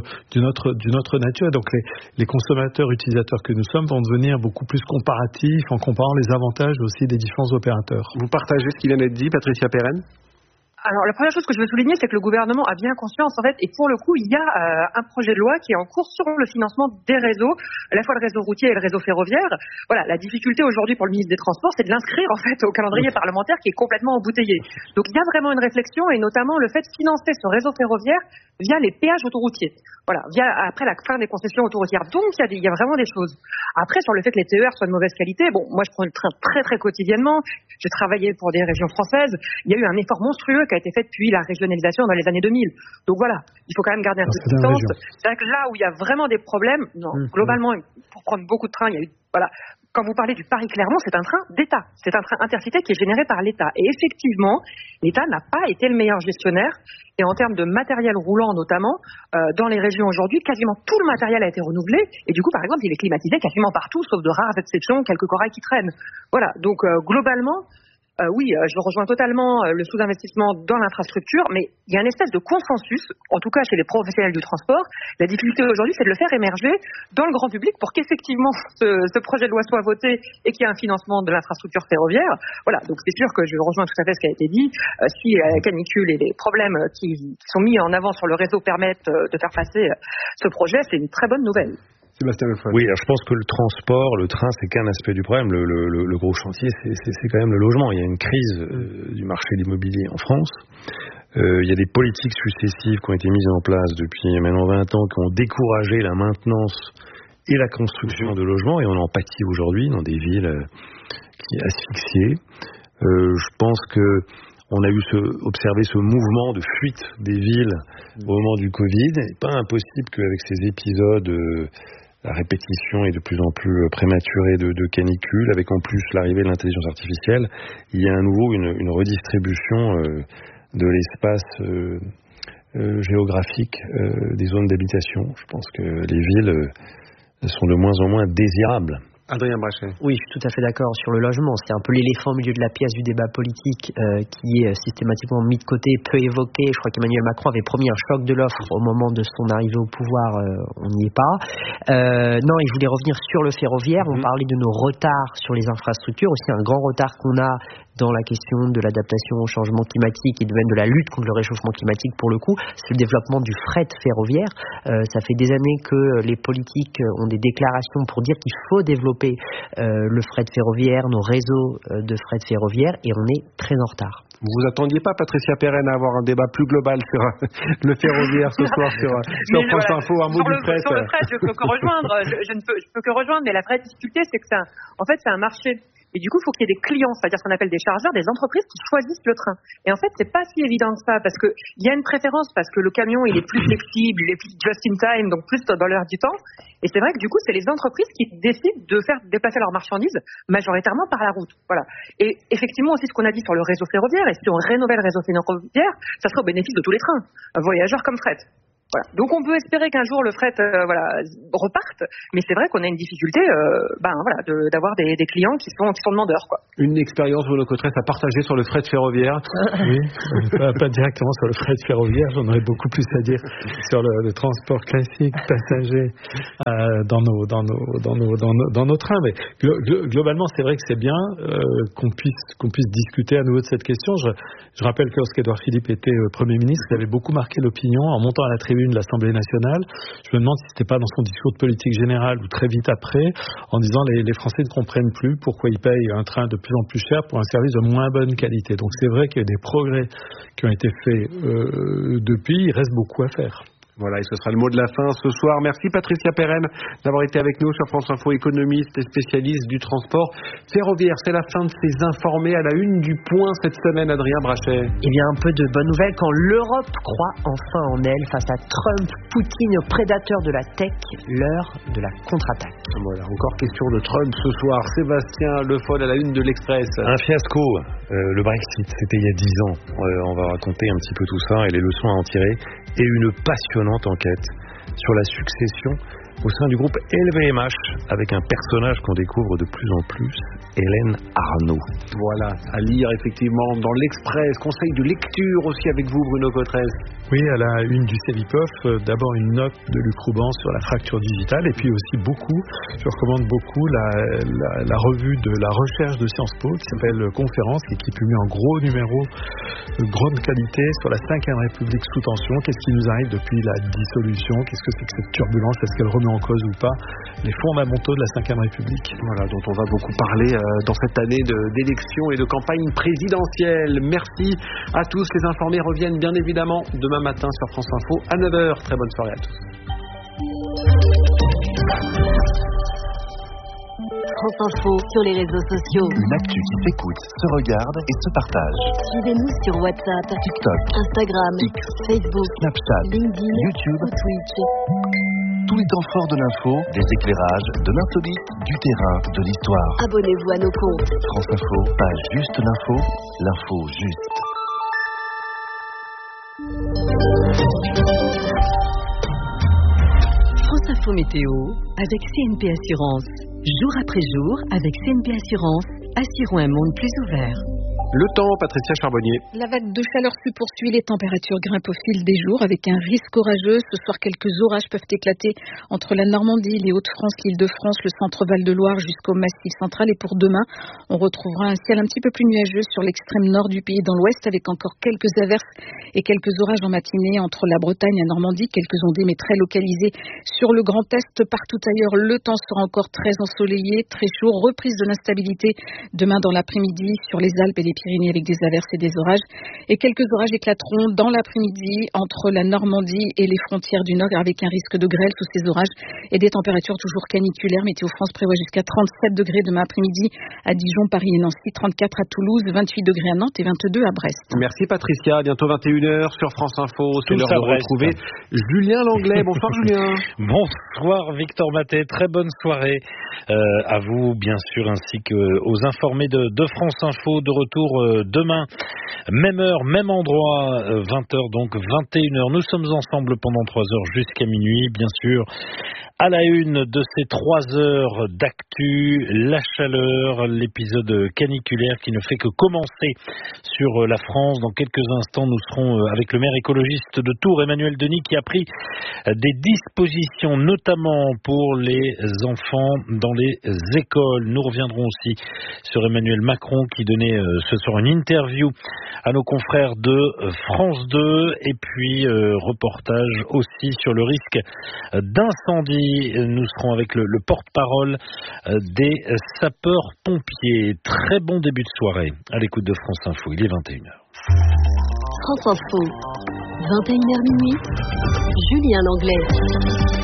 autre nature. Donc les consommateurs, utilisateurs que nous sommes vont devenir beaucoup plus comparatifs en comparant les avantages aussi des différents opérateurs. Vous partagez ce qui vient d'être dit, Patricia Perren? Alors la première chose que je veux souligner, c'est que le gouvernement a bien conscience, en fait, et pour le coup, il y a un projet de loi qui est en cours sur le financement des réseaux, à la fois le réseau routier et le réseau ferroviaire. Voilà, la difficulté aujourd'hui pour le ministre des Transports, c'est de l'inscrire en fait au calendrier parlementaire qui est complètement embouteillé. Donc il y a vraiment une réflexion, et notamment le fait de financer ce réseau ferroviaire via les péages autoroutiers. Voilà, après la fin des concessions autoroutières. Donc il y a vraiment des choses. Après, sur le fait que les TER soient de mauvaise qualité, bon, moi je prends le train très très quotidiennement. J'ai travaillé pour des régions françaises. Il y a eu un effort monstrueux qui a été fait depuis la régionalisation dans les années 2000. Donc voilà, il faut quand même garder un peu de distance. C'est vrai que là où il y a vraiment des problèmes, globalement, pour prendre beaucoup de trains, il y a eu, voilà. Quand vous parlez du Paris-Clermont, c'est un train d'État. C'est un train intercité qui est généré par l'État. Et effectivement, l'État n'a pas été le meilleur gestionnaire. Et en termes de matériel roulant notamment, dans les régions aujourd'hui, quasiment tout le matériel a été renouvelé. Et du coup, par exemple, il est climatisé quasiment partout, sauf de rares exceptions, quelques corails qui traînent. Voilà, donc globalement... oui, je rejoins totalement le sous-investissement dans l'infrastructure, mais il y a une espèce de consensus, en tout cas chez les professionnels du transport. La difficulté aujourd'hui, c'est de le faire émerger dans le grand public pour qu'effectivement ce projet de loi soit voté et qu'il y ait un financement de l'infrastructure ferroviaire. Voilà, donc c'est sûr que je rejoins tout à fait ce qui a été dit. Si la canicule et les problèmes qui sont mis en avant sur le réseau permettent de faire passer ce projet, c'est une très bonne nouvelle. Oui, alors je pense que le transport, le train, c'est qu'un aspect du problème. Le gros chantier, c'est quand même le logement. Il y a une crise du marché de l'immobilier en France. Il y a des politiques successives qui ont été mises en place depuis maintenant 20 ans, qui ont découragé la maintenance et la construction de logements, et on en pâtit aujourd'hui dans des villes qui asphyxiées. Je pense que on a observé ce mouvement de fuite des villes au moment du Covid. Il n'est pas impossible qu'avec ces épisodes, la répétition est de plus en plus prématurée de canicule, avec en plus l'arrivée de l'intelligence artificielle, il y a à nouveau une redistribution de l'espace géographique des zones d'habitation. Je pense que les villes sont de moins en moins désirables Adrien Brachet. Oui, je suis tout à fait d'accord sur le logement. C'est un peu l'éléphant au milieu de la pièce du débat politique qui est systématiquement mis de côté, peu évoqué. Je crois qu'Emmanuel Macron avait promis un choc de l'offre au moment de son arrivée au pouvoir. On n'y est pas. Non, il voulait revenir sur le ferroviaire. On parlait de nos retards sur les infrastructures. Aussi un grand retard qu'on a dans la question de l'adaptation au changement climatique et même de la lutte contre le réchauffement climatique pour le coup, c'est le développement du fret ferroviaire. Ça fait des années que les politiques ont des déclarations pour dire qu'il faut développer le fret ferroviaire, nos réseaux de fret ferroviaire, et on est très en retard. Vous attendiez pas, Patricia Perren, à avoir un débat plus global sur le ferroviaire ce soir sur France Info, un mot du fret. Sur le fret, je peux que rejoindre. Je peux que rejoindre, mais la vraie difficulté, c'est que c'est un marché. Et du coup, il faut qu'il y ait des clients, c'est-à-dire ce qu'on appelle des chargeurs, des entreprises qui choisissent le train. Et en fait, c'est pas si évident que ça, parce que il y a une préférence, parce que le camion, il est plus flexible, il est plus just in time, donc plus dans l'heure du temps. Et c'est vrai que du coup, c'est les entreprises qui décident de faire déplacer leurs marchandises majoritairement par la route. Voilà. Et effectivement aussi, ce qu'on a dit sur le réseau ferroviaire, et si on rénovait le réseau ferroviaire, ça serait au bénéfice de tous les trains, voyageurs comme fret. Voilà. Donc on peut espérer qu'un jour le fret reparte, mais c'est vrai qu'on a une difficulté d'avoir des clients qui sont demandeurs, quoi. Une expérience, Bruno Cotresse, à partager sur le fret ferroviaire. Oui, pas directement sur le fret ferroviaire, j'en aurais beaucoup plus à dire sur le transport classique passager dans nos trains, mais globalement c'est vrai que c'est bien qu'on puisse discuter à nouveau de cette question. Je rappelle que lorsqu'Édouard Philippe était Premier ministre, il avait beaucoup marqué l'opinion en montant à la tribune de l'Assemblée nationale. Je me demande si c'était pas dans son discours de politique générale ou très vite après, en disant les Français ne comprennent plus pourquoi ils payent un train de plus en plus cher pour un service de moins bonne qualité. Donc c'est vrai qu'il y a des progrès qui ont été faits depuis, il reste beaucoup à faire. Voilà, et ce sera le mot de la fin ce soir. Merci Patricia Perren d'avoir été avec nous sur France Info, économiste et spécialiste du transport ferroviaire. C'est la fin de ces informés à la une du Point cette semaine, Adrien Brachet. Eh bien, un peu de bonnes nouvelles quand l'Europe croit enfin en elle face à Trump, Poutine, prédateur de la tech, l'heure de la contre-attaque. Voilà, encore question de Trump ce soir. Sébastien Le Foll à la une de l'Express. Un fiasco. Le Brexit, c'était il y a 10 ans. On va raconter un petit peu tout ça et les leçons à en tirer. Et une passionnante enquête sur la succession au sein du groupe LVMH avec un personnage qu'on découvre de plus en plus, Hélène Arnaud. Voilà, à lire effectivement dans l'Express. Conseil de lecture aussi avec vous, Bruno Cotresse. Oui, à la une du Cevipof, d'abord une note de Luc Rouban sur la fracture digitale et puis aussi je recommande beaucoup la revue de la recherche de Sciences Po qui s'appelle Conférence et qui publie un gros numéro de grande qualité sur la 5e République sous tension. Qu'est-ce qui nous arrive depuis la dissolution? Qu'est-ce que c'est que cette turbulence? Est-ce qu'elle remet en cause ou pas les fondamentaux de la 5e République? Voilà, dont on va beaucoup parler dans cette année d'élections et de campagne présidentielle. Merci à tous. Les informés reviennent bien évidemment demain matin sur France Info à 9h. Très bonne soirée à tous. France Info sur les réseaux sociaux. Une actu qui s'écoute, se regarde et se partage. Suivez-nous sur WhatsApp, TikTok, Instagram, X, Facebook, Snapchat, LinkedIn, YouTube ou Twitch. Tous les temps forts de l'info, des éclairages, de l'insolite, du terrain, de l'histoire. Abonnez-vous à nos comptes. France Info, pas juste l'info, l'info juste. France Info Météo avec CNP Assurance. Jour après jour, avec CNP Assurance, assurons un monde plus ouvert. Le temps, Patricia Charbonnier. La vague de chaleur se poursuit, les températures grimpent au fil des jours avec un risque orageux. Ce soir, quelques orages peuvent éclater entre la Normandie, les Hauts-de-France, l'Île-de-France, le centre-Val de Loire jusqu'au Massif central. Et pour demain, on retrouvera un ciel un petit peu plus nuageux sur l'extrême nord du pays dans l'ouest avec encore quelques averses et quelques orages en matinée entre la Bretagne et la Normandie, quelques ondées mais très localisées sur le Grand Est. Partout ailleurs, le temps sera encore très ensoleillé, très chaud, reprise de l'instabilité demain dans l'après-midi sur les Alpes et les Pyrénées avec des averses et des orages. Et quelques orages éclateront dans l'après-midi entre la Normandie et les frontières du Nord avec un risque de grêle sous ces orages et des températures toujours caniculaires. Météo France prévoit jusqu'à 37 degrés demain après-midi à Dijon, Paris et Nancy, 34 à Toulouse, 28 degrés à Nantes et 22 à Brest. Merci Patricia, bientôt 21h sur France Info. C'est l'heure de retrouver Julien Langlais. Bonsoir Julien. Bonsoir Victor Maté, très bonne soirée à vous bien sûr ainsi qu'aux informés de France Info. De retour demain, même heure, même endroit, 20h donc 21h. Nous sommes ensemble pendant 3 heures jusqu'à minuit, bien sûr. À la une de ces 3 heures d'actu l'actu, la chaleur, l'épisode caniculaire qui ne fait que commencer sur la France. Dans quelques instants, nous serons avec le maire écologiste de Tours, Emmanuel Denis, qui a pris des dispositions, notamment pour les enfants dans les écoles. Nous reviendrons aussi sur Emmanuel Macron qui donnait ce soir une interview à nos confrères de France 2 et puis reportage aussi sur le risque d'incendie. Nous serons avec le porte-parole des sapeurs-pompiers. Très bon début de soirée à l'écoute de France Info. Il est 21h. France Info, 21h minuit, Julien Langlais.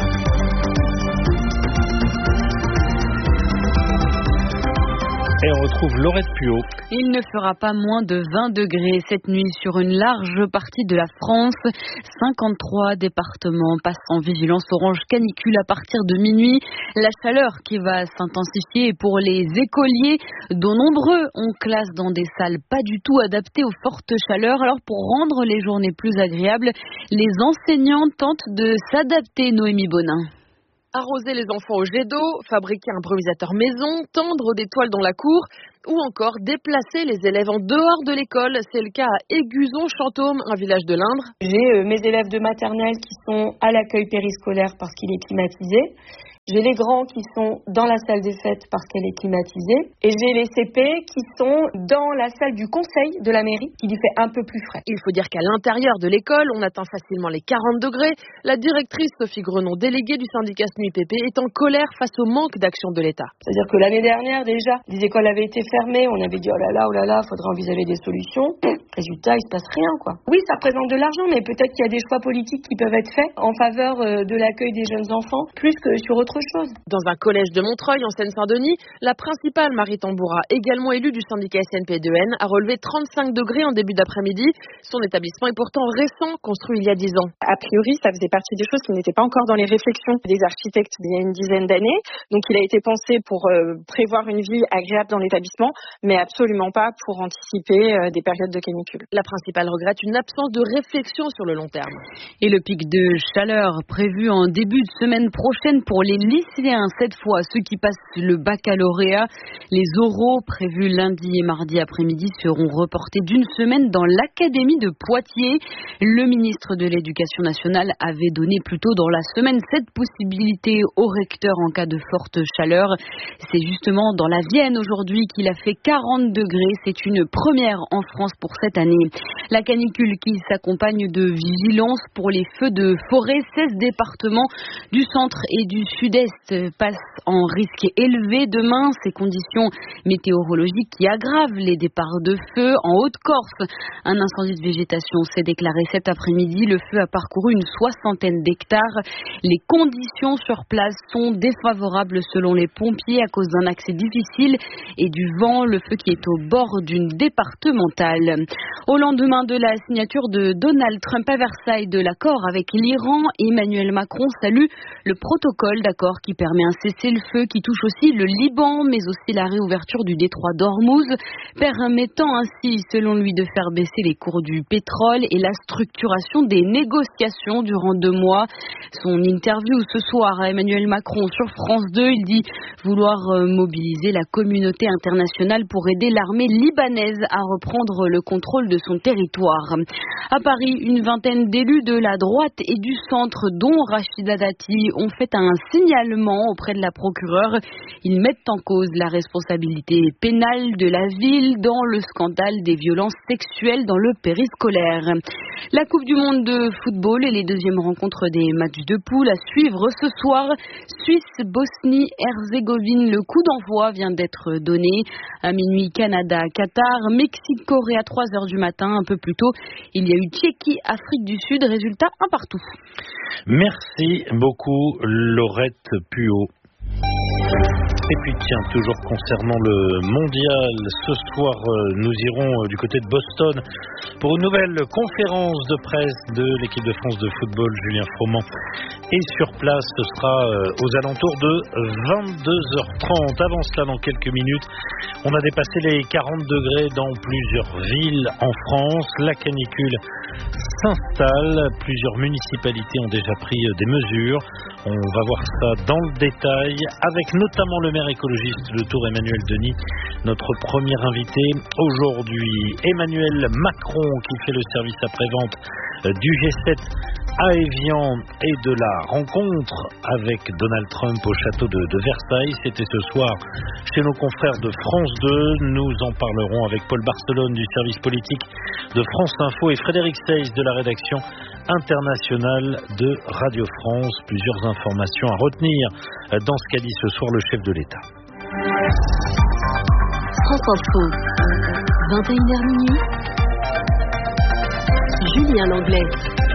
Et on retrouve Laurette Puot. Il ne fera pas moins de 20 degrés cette nuit sur une large partie de la France. 53 départements passent en vigilance orange canicule à partir de minuit. La chaleur qui va s'intensifier pour les écoliers, dont nombreux on classe dans des salles pas du tout adaptées aux fortes chaleurs. Alors pour rendre les journées plus agréables, les enseignants tentent de s'adapter. Noémie Bonin. Arroser les enfants au jet d'eau, fabriquer un brumisateur maison, tendre des toiles dans la cour ou encore déplacer les élèves en dehors de l'école. C'est le cas à Aiguzon-Chantôme, un village de l'Indre. J'ai mes élèves de maternelle qui sont à l'accueil périscolaire parce qu'il est climatisé. J'ai les grands qui sont dans la salle des fêtes parce qu'elle est climatisée. Et j'ai les CP qui sont dans la salle du conseil de la mairie qui lui fait un peu plus frais. Il faut dire qu'à l'intérieur de l'école, on atteint facilement les 40 degrés. La directrice Sophie Grenon, déléguée du syndicat SNUIPP, est en colère face au manque d'action de l'État. C'est-à-dire que l'année dernière, déjà, les écoles avaient été fermées. On avait dit, oh là là, faudrait envisager des solutions. Résultat, il se passe rien, quoi. Oui, ça représente de l'argent, mais peut-être qu'il y a des choix politiques qui peuvent être faits en faveur de l'accueil des jeunes enfants, plus que sur autre chose. Dans un collège de Montreuil, en Seine-Saint-Denis, la principale Marie Tamboura, également élue du syndicat SNP2N, a relevé 35 degrés en début d'après-midi. Son établissement est pourtant récent, construit il y a 10 ans. A priori, ça faisait partie des choses qui n'étaient pas encore dans les réflexions des architectes il y a une dizaine d'années. Donc il a été pensé pour prévoir une vie agréable dans l'établissement, mais absolument pas pour anticiper des périodes de canicule. La principale regrette une absence de réflexion sur le long terme. Et le pic de chaleur prévu en début de semaine prochaine pour les lycéens, cette fois ceux qui passent le baccalauréat. Les oraux prévus lundi et mardi après-midi seront reportés d'une semaine dans l'académie de Poitiers. Le ministre de l'Éducation nationale avait donné plus tôt dans la semaine cette possibilité aux recteurs en cas de forte chaleur. C'est justement dans la Vienne aujourd'hui qu'il a fait 40 degrés. C'est une première en France pour cette année. La canicule qui s'accompagne de vigilance pour les feux de forêt. 16 départements du centre et du sud-est passent en risque élevé demain. Ces conditions météorologiques qui aggravent les départs de feu. En Haute-Corse, un incendie de végétation s'est déclaré cet après-midi. Le feu a parcouru une 60aine d'hectares. Les conditions sur place sont défavorables selon les pompiers à cause d'un accès difficile et du vent. Le feu qui est au bord d'une départementale. Au lendemain de la signature de Donald Trump à Versailles de l'accord avec l'Iran, Emmanuel Macron salue le protocole d'accord qui permet un cessez-le-feu qui touche aussi le Liban, mais aussi la réouverture du détroit d'Ormuz, permettant ainsi, selon lui, de faire baisser les cours du pétrole et la structuration des négociations durant 2 mois. Son interview ce soir à Emmanuel Macron sur France 2, il dit vouloir mobiliser la communauté internationale pour aider l'armée libanaise à reprendre le contrôle de son territoire. À Paris, une vingtaine d'élus de la droite et du centre, dont Rachida Dati, ont fait un signalement auprès de la procureure. Ils mettent en cause la responsabilité pénale de la ville dans le scandale des violences sexuelles dans le périscolaire. La Coupe du Monde de football et les deuxièmes rencontres des matchs de poule à suivre ce soir. Suisse-Bosnie-Herzégovine, le coup d'envoi vient d'être donné. À minuit, Canada-Qatar, Mexique-Corée à 3h du matin. Un peu plus tôt, il y a eu Tchéquie-Afrique du Sud. Résultat, un partout. Merci beaucoup, Laurette Puot. Et puis tiens, toujours concernant le mondial, ce soir nous irons du côté de Boston pour une nouvelle conférence de presse de l'équipe de France de football. Julien Froment est sur place, ce sera aux alentours de 22h30. Avant cela, dans quelques minutes, on a dépassé les 40 degrés dans plusieurs villes en France. La canicule s'installe, plusieurs municipalités ont déjà pris des mesures. On va voir ça dans le détail avec notamment le maire maire écologiste de Tours, Emmanuel Denis, notre premier invité aujourd'hui. Emmanuel Macron qui fait le service après-vente du G7 à Évian et de la rencontre avec Donald Trump au château de Versailles. C'était ce soir chez nos confrères de France 2. Nous en parlerons avec Paul Barcelone du service politique de France Info et Frédéric Seyss de la rédaction internationale de Radio France. Plusieurs informations à retenir dans ce qu'a dit ce soir le chef de l'État. France Info, 21h minuit. Julien Langlais.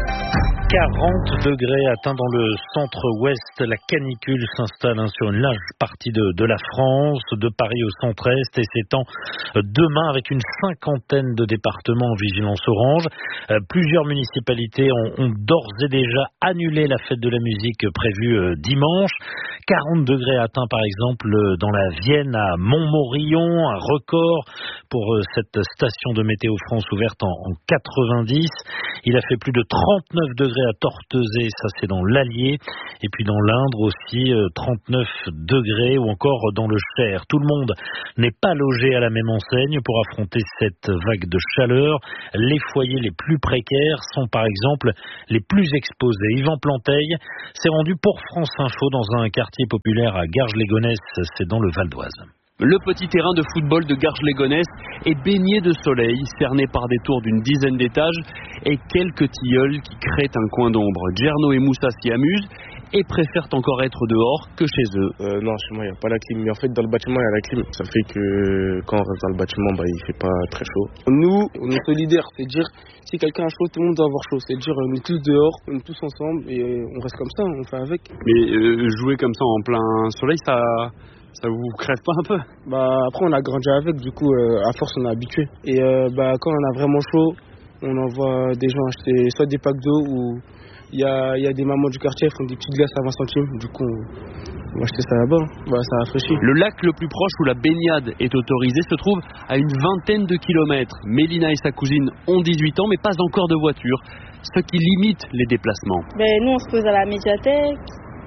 40 degrés atteints dans le centre-ouest. La canicule s'installe sur une large partie de la France, de Paris au centre-est, et s'étend demain avec une cinquantaine de départements en vigilance orange. Plusieurs municipalités ont d'ores et déjà annulé la fête de la musique prévue dimanche. 40 degrés atteints par exemple dans la Vienne à Montmorillon, un record pour cette station de Météo France ouverte en 90. Il a fait plus de 39 degrés à Tortezé, ça c'est dans l'Allier, et puis dans l'Indre aussi 39 degrés, ou encore dans le Cher. Tout le monde n'est pas logé à la même enseigne pour affronter cette vague de chaleur. Les foyers les plus précaires sont par exemple les plus exposés. Yvan Planteil s'est rendu pour France Info dans un quartier populaire à Garges-les-Gonesse, c'est dans le Val d'Oise. Le petit terrain de football de Garges-les-Gonesse est baigné de soleil, cerné par des tours d'une dizaine d'étages et quelques tilleuls qui créent un coin d'ombre. Djerno et Moussa s'y amusent et préfèrent encore être dehors que chez eux. Non, chez moi il n'y a pas la clim, mais en fait dans le bâtiment il y a la clim. Ça fait que quand on reste dans le bâtiment, il fait pas très chaud. Nous, on est solidaires, c'est dire si quelqu'un a chaud, tout le monde doit avoir chaud. C'est dire on est tous dehors, on est tous ensemble et on reste comme ça, on fait avec. Mais jouer comme ça en plein soleil, ça vous crève pas un peu? Après on a grandi avec, du coup à force on est habitué. Et quand on a vraiment chaud, on envoie des gens acheter soit des packs d'eau ou il y a des mamans du quartier qui font des petites glaces à 20 centimes. Du coup on va acheter ça là-bas, ça rafraîchit. Le lac le plus proche où la baignade est autorisée se trouve à une vingtaine de kilomètres. Mélina et sa cousine ont 18 ans mais pas encore de voiture, ce qui limite les déplacements. Nous on se pose à la médiathèque,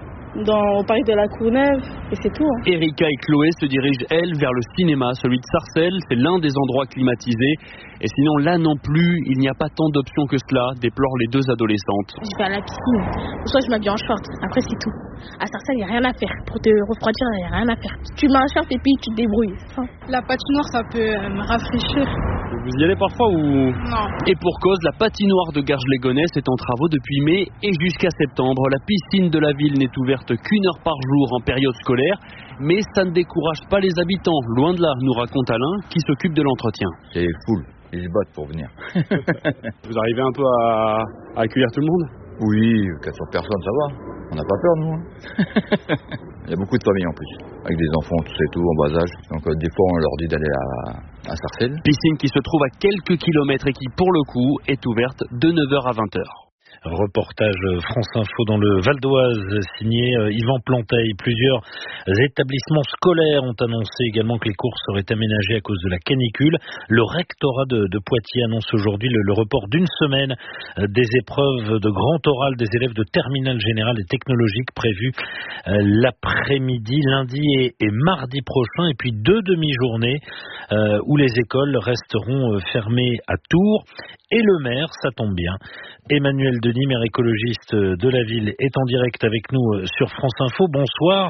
au parc de la Courneuve, et c'est tout. Erika et Chloé se dirigent, elles, vers le cinéma, celui de Sarcelles. C'est l'un des endroits climatisés. Et sinon, là non plus, il n'y a pas tant d'options que cela, déplorent les deux adolescentes. Je vais à la piscine, ou soit je m'habille en short, après c'est tout. À Sarcelles, il n'y a rien à faire. Pour te refroidir, il n'y a rien à faire. Tu mets un short et puis tu te débrouilles. La patinoire, ça peut me rafraîchir. Vous y allez parfois ou... Non. Et pour cause, la patinoire de Garges-les-Gonesse est en travaux depuis mai et jusqu'à septembre. La piscine de la ville n'est ouverte qu'1 heure par jour en période scolaire, mais ça ne décourage pas les habitants. Loin de là, nous raconte Alain, qui s'occupe de l'entretien. C'est full, ils se battent pour venir. Vous arrivez un peu à accueillir tout le monde? Oui, 400 personnes, ça va. On n'a pas peur, nous. Il y a beaucoup de familles en plus, avec des enfants, tout ça et tout, en bas âge. Donc des fois, on leur dit d'aller à Sarcelles. Piscine qui se trouve à quelques kilomètres et qui, pour le coup, est ouverte de 9h à 20h. Reportage France Info dans le Val d'Oise, signé Yvan Planteil. Plusieurs établissements scolaires ont annoncé également que les cours seraient aménagés à cause de la canicule. Le rectorat de Poitiers annonce aujourd'hui le report d'une semaine des épreuves de grand oral des élèves de terminale générale et technologique prévues l'après-midi, lundi et mardi prochain, et puis 2 demi-journées où les écoles resteront fermées à Tours. Et le maire, ça tombe bien, Emmanuel Denis, maire écologiste de la ville, est en direct avec nous sur France Info. Bonsoir.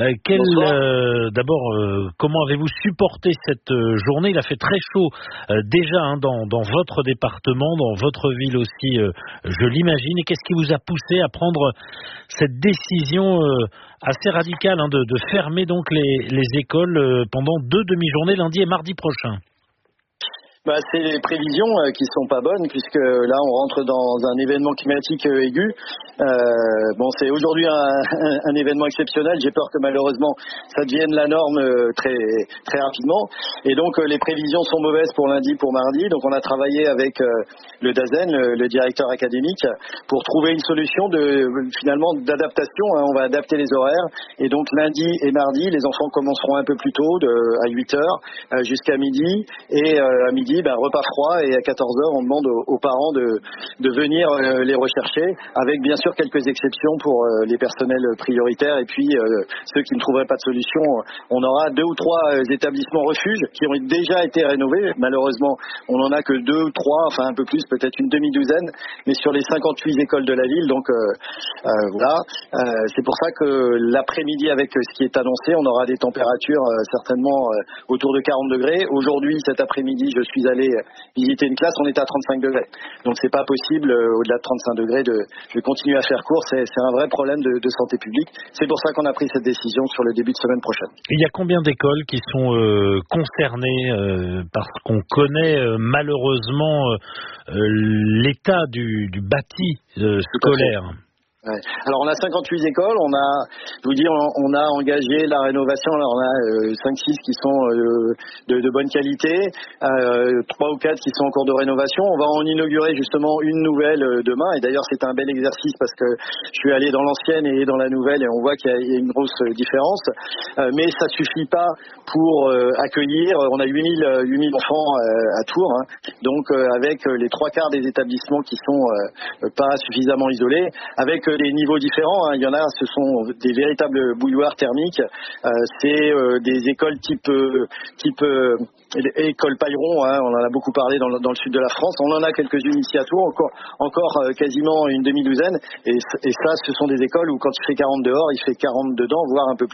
Bonsoir. D'abord, comment avez-vous supporté cette journée? Il a fait très chaud déjà dans votre département, dans votre ville aussi, je l'imagine. Et qu'est-ce qui vous a poussé à prendre cette décision assez radicale de fermer donc les écoles pendant 2 demi-journées, lundi et mardi prochain? C'est les prévisions qui sont pas bonnes, puisque là on rentre dans un événement climatique aigu. C'est aujourd'hui un événement exceptionnel. J'ai peur que malheureusement ça devienne la norme très très rapidement. Et donc les prévisions sont mauvaises pour lundi, pour mardi. Donc on a travaillé avec le DAZEN, le directeur académique, pour trouver une solution d'adaptation. On va adapter les horaires. Et donc lundi et mardi, les enfants commenceront un peu plus tôt, à 8h jusqu'à midi. Et à midi, l'après-midi, repas froid, et à 14h, on demande aux parents de venir les rechercher, avec bien sûr quelques exceptions pour les personnels prioritaires, et puis ceux qui ne trouveraient pas de solution. On aura 2 ou 3 établissements refuges qui ont déjà été rénovés. Malheureusement, on n'en a que 2 ou 3, enfin un peu plus, peut-être une demi-douzaine, mais sur les 58 écoles de la ville. Donc voilà, c'est pour ça que l'après-midi, avec ce qui est annoncé, on aura des températures certainement autour de 40 degrés. Aujourd'hui, cet après-midi, je suis allé visiter une classe, on est à 35 degrés. Donc c'est pas possible, au-delà de 35 degrés, de continuer à faire court. C'est un vrai problème de santé publique. C'est pour ça qu'on a pris cette décision sur le début de semaine prochaine. Il y a combien d'écoles qui sont concernées parce qu'on connaît malheureusement l'état du bâti scolaire? Ouais. Alors on a 58 écoles, on a engagé la rénovation, alors on a 5-6 qui sont de bonne qualité, 3 ou 4 qui sont en cours de rénovation. On va en inaugurer justement une nouvelle demain, et d'ailleurs c'est un bel exercice parce que je suis allé dans l'ancienne et dans la nouvelle et on voit qu'il y a une grosse différence, mais ça suffit pas pour accueillir. On a 8000 enfants à Tours, donc avec les 3/4 des établissements qui sont pas suffisamment isolés, avec des niveaux différents. Il y en a, ce sont des véritables bouilloires thermiques. C'est des écoles type école Pailleron. On en a beaucoup parlé dans le sud de la France. On en a quelques-unes ici à Tours, encore quasiment une demi-douzaine. Et ça, ce sont des écoles où quand il fait 40 dehors, il fait 40 dedans, voire un peu plus.